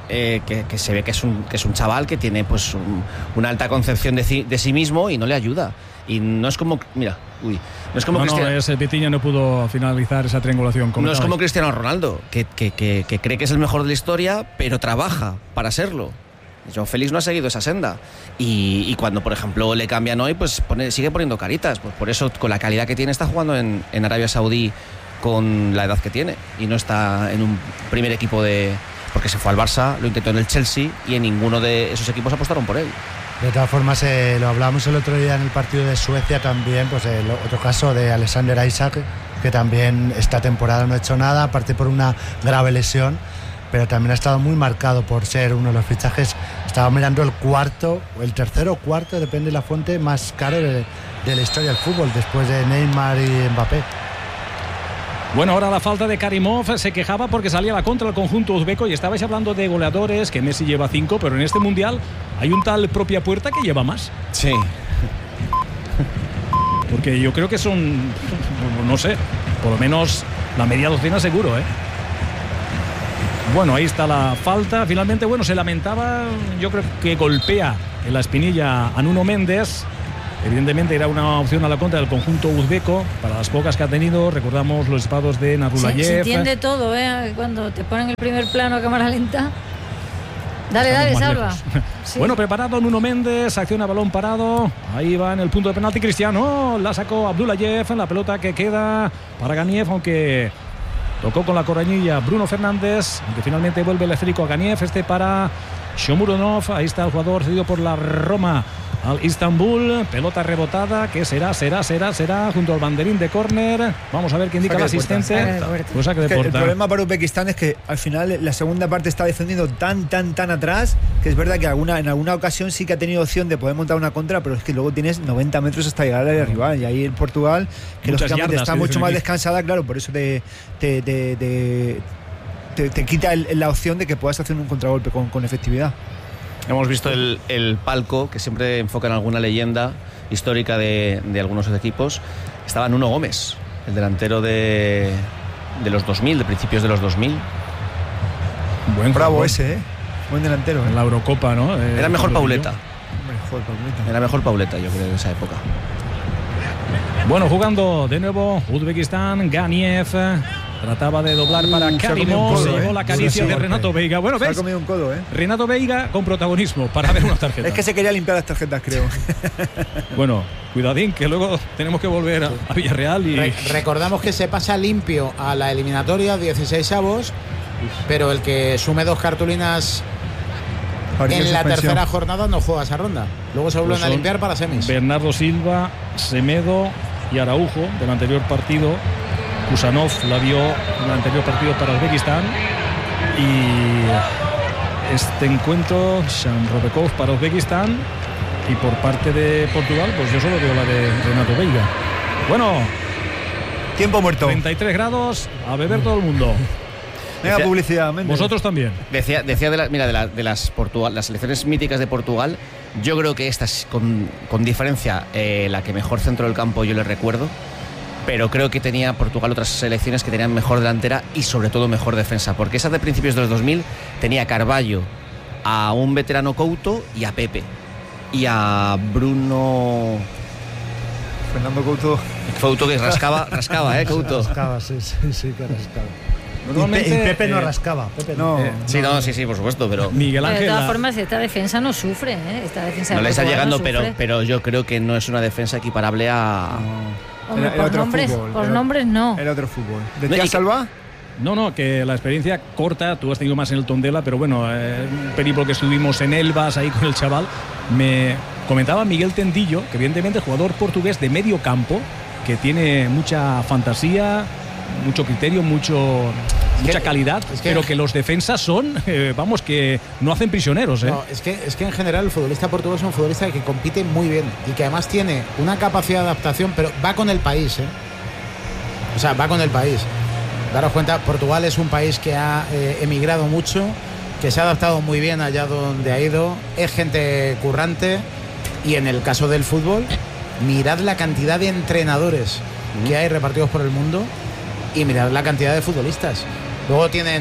que se ve que es un chaval que tiene pues una alta concepción de sí mismo y no le ayuda. Y no es como, mira, no es como Cristiano. Ese Vitinha no pudo finalizar esa triangulación. No es como Cristiano Ronaldo, que cree que es el mejor de la historia, pero trabaja para serlo. Joao Félix no ha seguido esa senda. Y cuando, por ejemplo, le cambian hoy, pues sigue poniendo caritas. Pues por eso, con la calidad que tiene, está jugando en Arabia Saudí con la edad que tiene. Y no está en un primer equipo porque se fue al Barça, lo intentó en el Chelsea y en ninguno de esos equipos apostaron por él. De todas formas, lo hablamos el otro día en el partido de Suecia también, pues el otro caso de Alexander Isak, que también esta temporada no ha hecho nada, aparte por una grave lesión, pero también ha estado muy marcado por ser uno de los fichajes. Estaba mirando el tercero o cuarto, depende de la fuente, más caro de la historia del fútbol, después de Neymar y Mbappé. Bueno, ahora la falta de Karimov, se quejaba porque salía a la contra el conjunto uzbeco y estabais hablando de goleadores, que Messi lleva 5, pero en este mundial hay un tal Propia Puerta que lleva más. Sí. Porque yo creo que son, no sé, por lo menos la media docena seguro, ¿eh? Bueno, ahí está la falta. Finalmente, bueno, se lamentaba, yo creo que golpea en la espinilla a Nuno Méndez. Evidentemente era una opción a la contra del conjunto uzbeco para las pocas que ha tenido. Recordamos los disparos de Nurulayev. Se entiende todo, cuando te ponen el primer plano a cámara lenta. Dale, Salva. Sí. Bueno, preparado Nuno Méndez, acciona balón parado. Ahí va en el punto de penalti Cristiano. La sacó Abdullayev en la pelota que queda para Ganiev, aunque tocó con la corañilla Bruno Fernández, aunque finalmente vuelve el esférico a Ganiev. Para Shomurodov. Ahí está el jugador cedido por la Roma al Istanbul, pelota rebotada, que será junto al banderín de córner. Vamos a ver qué indica el asistente. Pues saque de puerta. El problema para Uzbekistán es que al final la segunda parte está defendiendo tan atrás, que es verdad que en alguna ocasión sí que ha tenido opción de poder montar una contra, pero es que luego tienes 90 metros hasta llegar al área rival, y ahí el Portugal, que lógicamente está mucho más descansada, claro, por eso te quita la opción de que puedas hacer un contragolpe con efectividad. Hemos visto el palco, que siempre enfoca en alguna leyenda histórica de algunos equipos. Estaba Nuno Gómez, el delantero de los 2000, de principios de los 2000. Buen bravo ese, buen delantero. En la Eurocopa, ¿no? Era mejor Pauleta. Era mejor Pauleta, yo creo, en esa época. Bueno, jugando de nuevo Uzbekistán, Ganiev trataba de doblar para Karimov, se llevó la caricia de Renato Veiga. Bueno, ¿ves? Se ha comido un codo, Renato Veiga con protagonismo para ver una tarjeta. Es que se quería limpiar las tarjetas, creo. Bueno, cuidadín, que luego tenemos que volver a Villarreal y... Recordamos que se pasa limpio a la eliminatoria, 16avos, pero el que sume 2 cartulinas en la tercera jornada no juega esa ronda. Luego se vuelven a limpiar para semis. Bernardo Silva, Semedo y Araujo del anterior partido. Kusanov la vio en el anterior partido para Uzbekistán. Y este encuentro, Shanrobekov para Uzbekistán. Y por parte de Portugal, pues yo solo veo la de Renato Veiga. Bueno, tiempo muerto. 33 grados, a beber todo el mundo. Mega publicidad, Méndez. Vosotros también. Decía de las selecciones míticas de Portugal, yo creo que esta es con diferencia la que mejor centro del campo yo le recuerdo, pero creo que tenía Portugal otras selecciones que tenían mejor delantera y sobre todo mejor defensa, porque esa de principios de los 2000 tenía a Carvalho, a un veterano Couto y a Pepe y a Bruno Fernando Couto que rascaba Couto. Rascaba, sí, que rascaba. Y Pepe no rascaba. Pepe no. Sí, por supuesto, pero Miguel Ángel. De todas formas, esta defensa no sufre, Esta defensa no le está llegando, no pero yo creo que no es una defensa equiparable a... Hombre, por nombres no. Era otro fútbol. ¿Decía Salva? No, que la experiencia corta, tú has tenido más en el Tondela, pero bueno, un periplo que estuvimos en Elvas ahí con el chaval, me comentaba Miguel Tendillo, que evidentemente jugador portugués de medio campo, que tiene mucha fantasía, mucho criterio, mucha calidad, pero que los defensas son, vamos, que no hacen prisioneros. No, es que en general el futbolista portugués es un futbolista que compite muy bien y que además tiene una capacidad de adaptación, pero va con el país, O sea, va con el país. Daros cuenta, Portugal es un país que ha emigrado mucho, que se ha adaptado muy bien allá donde ha ido, es gente currante, y en el caso del fútbol, mirad la cantidad de entrenadores que hay repartidos por el mundo y mirad la cantidad de futbolistas. Luego tienen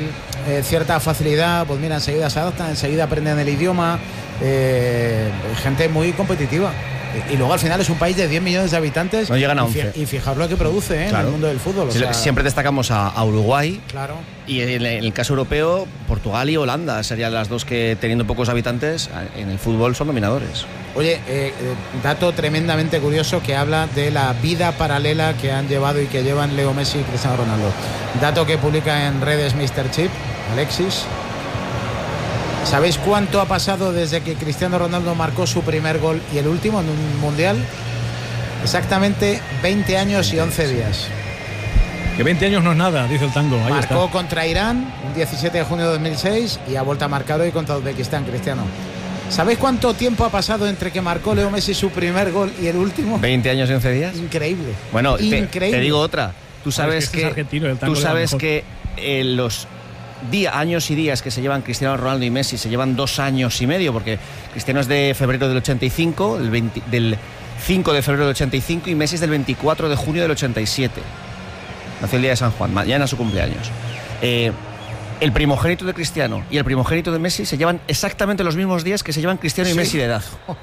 cierta facilidad, pues mira, enseguida se adaptan, enseguida aprenden el idioma, gente muy competitiva. Y luego al final es un país de 10 millones de habitantes. No llegan a 11. Y fijaos lo que produce, claro, en el mundo del fútbol. Siempre destacamos a Uruguay. Claro. Y en el caso europeo, Portugal y Holanda serían las dos que, teniendo pocos habitantes, en el fútbol son dominadores. Oye, dato tremendamente curioso que habla de la vida paralela que han llevado y que llevan Leo Messi y Cristiano Ronaldo. Dato que publica en redes Mr. Chip, Alexis. ¿Sabéis cuánto ha pasado desde que Cristiano Ronaldo marcó su primer gol y el último en un mundial? Exactamente 20 años y 11 días. Que 20 años no es nada, dice el tango. Ahí marcó está. contra Irán un 17 de junio de 2006 y ha vuelto a marcar hoy contra Uzbekistán, Cristiano. ¿Sabéis cuánto tiempo ha pasado entre que marcó Leo Messi su primer gol y el último? 20 años y 11 días. Increíble. Bueno, increíble. Te digo otra. Tú sabes es que los años y días que se llevan Cristiano Ronaldo y Messi se llevan 2 años y medio, porque Cristiano es de febrero del 85, del 5 de febrero del 85 y Messi es del 24 de junio del 87. Nació el día de San Juan, mañana su cumpleaños. El primogénito de Cristiano y el primogénito de Messi se llevan exactamente los mismos días que se llevan Cristiano y Messi de edad.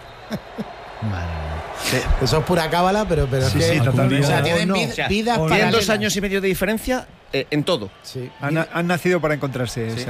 Eso es pura cábala, pero sí, es que totalmente. O sea, tienen vidas tienen 2 años y medio de diferencia en todo. Sí. Han nacido para encontrarse. Sí.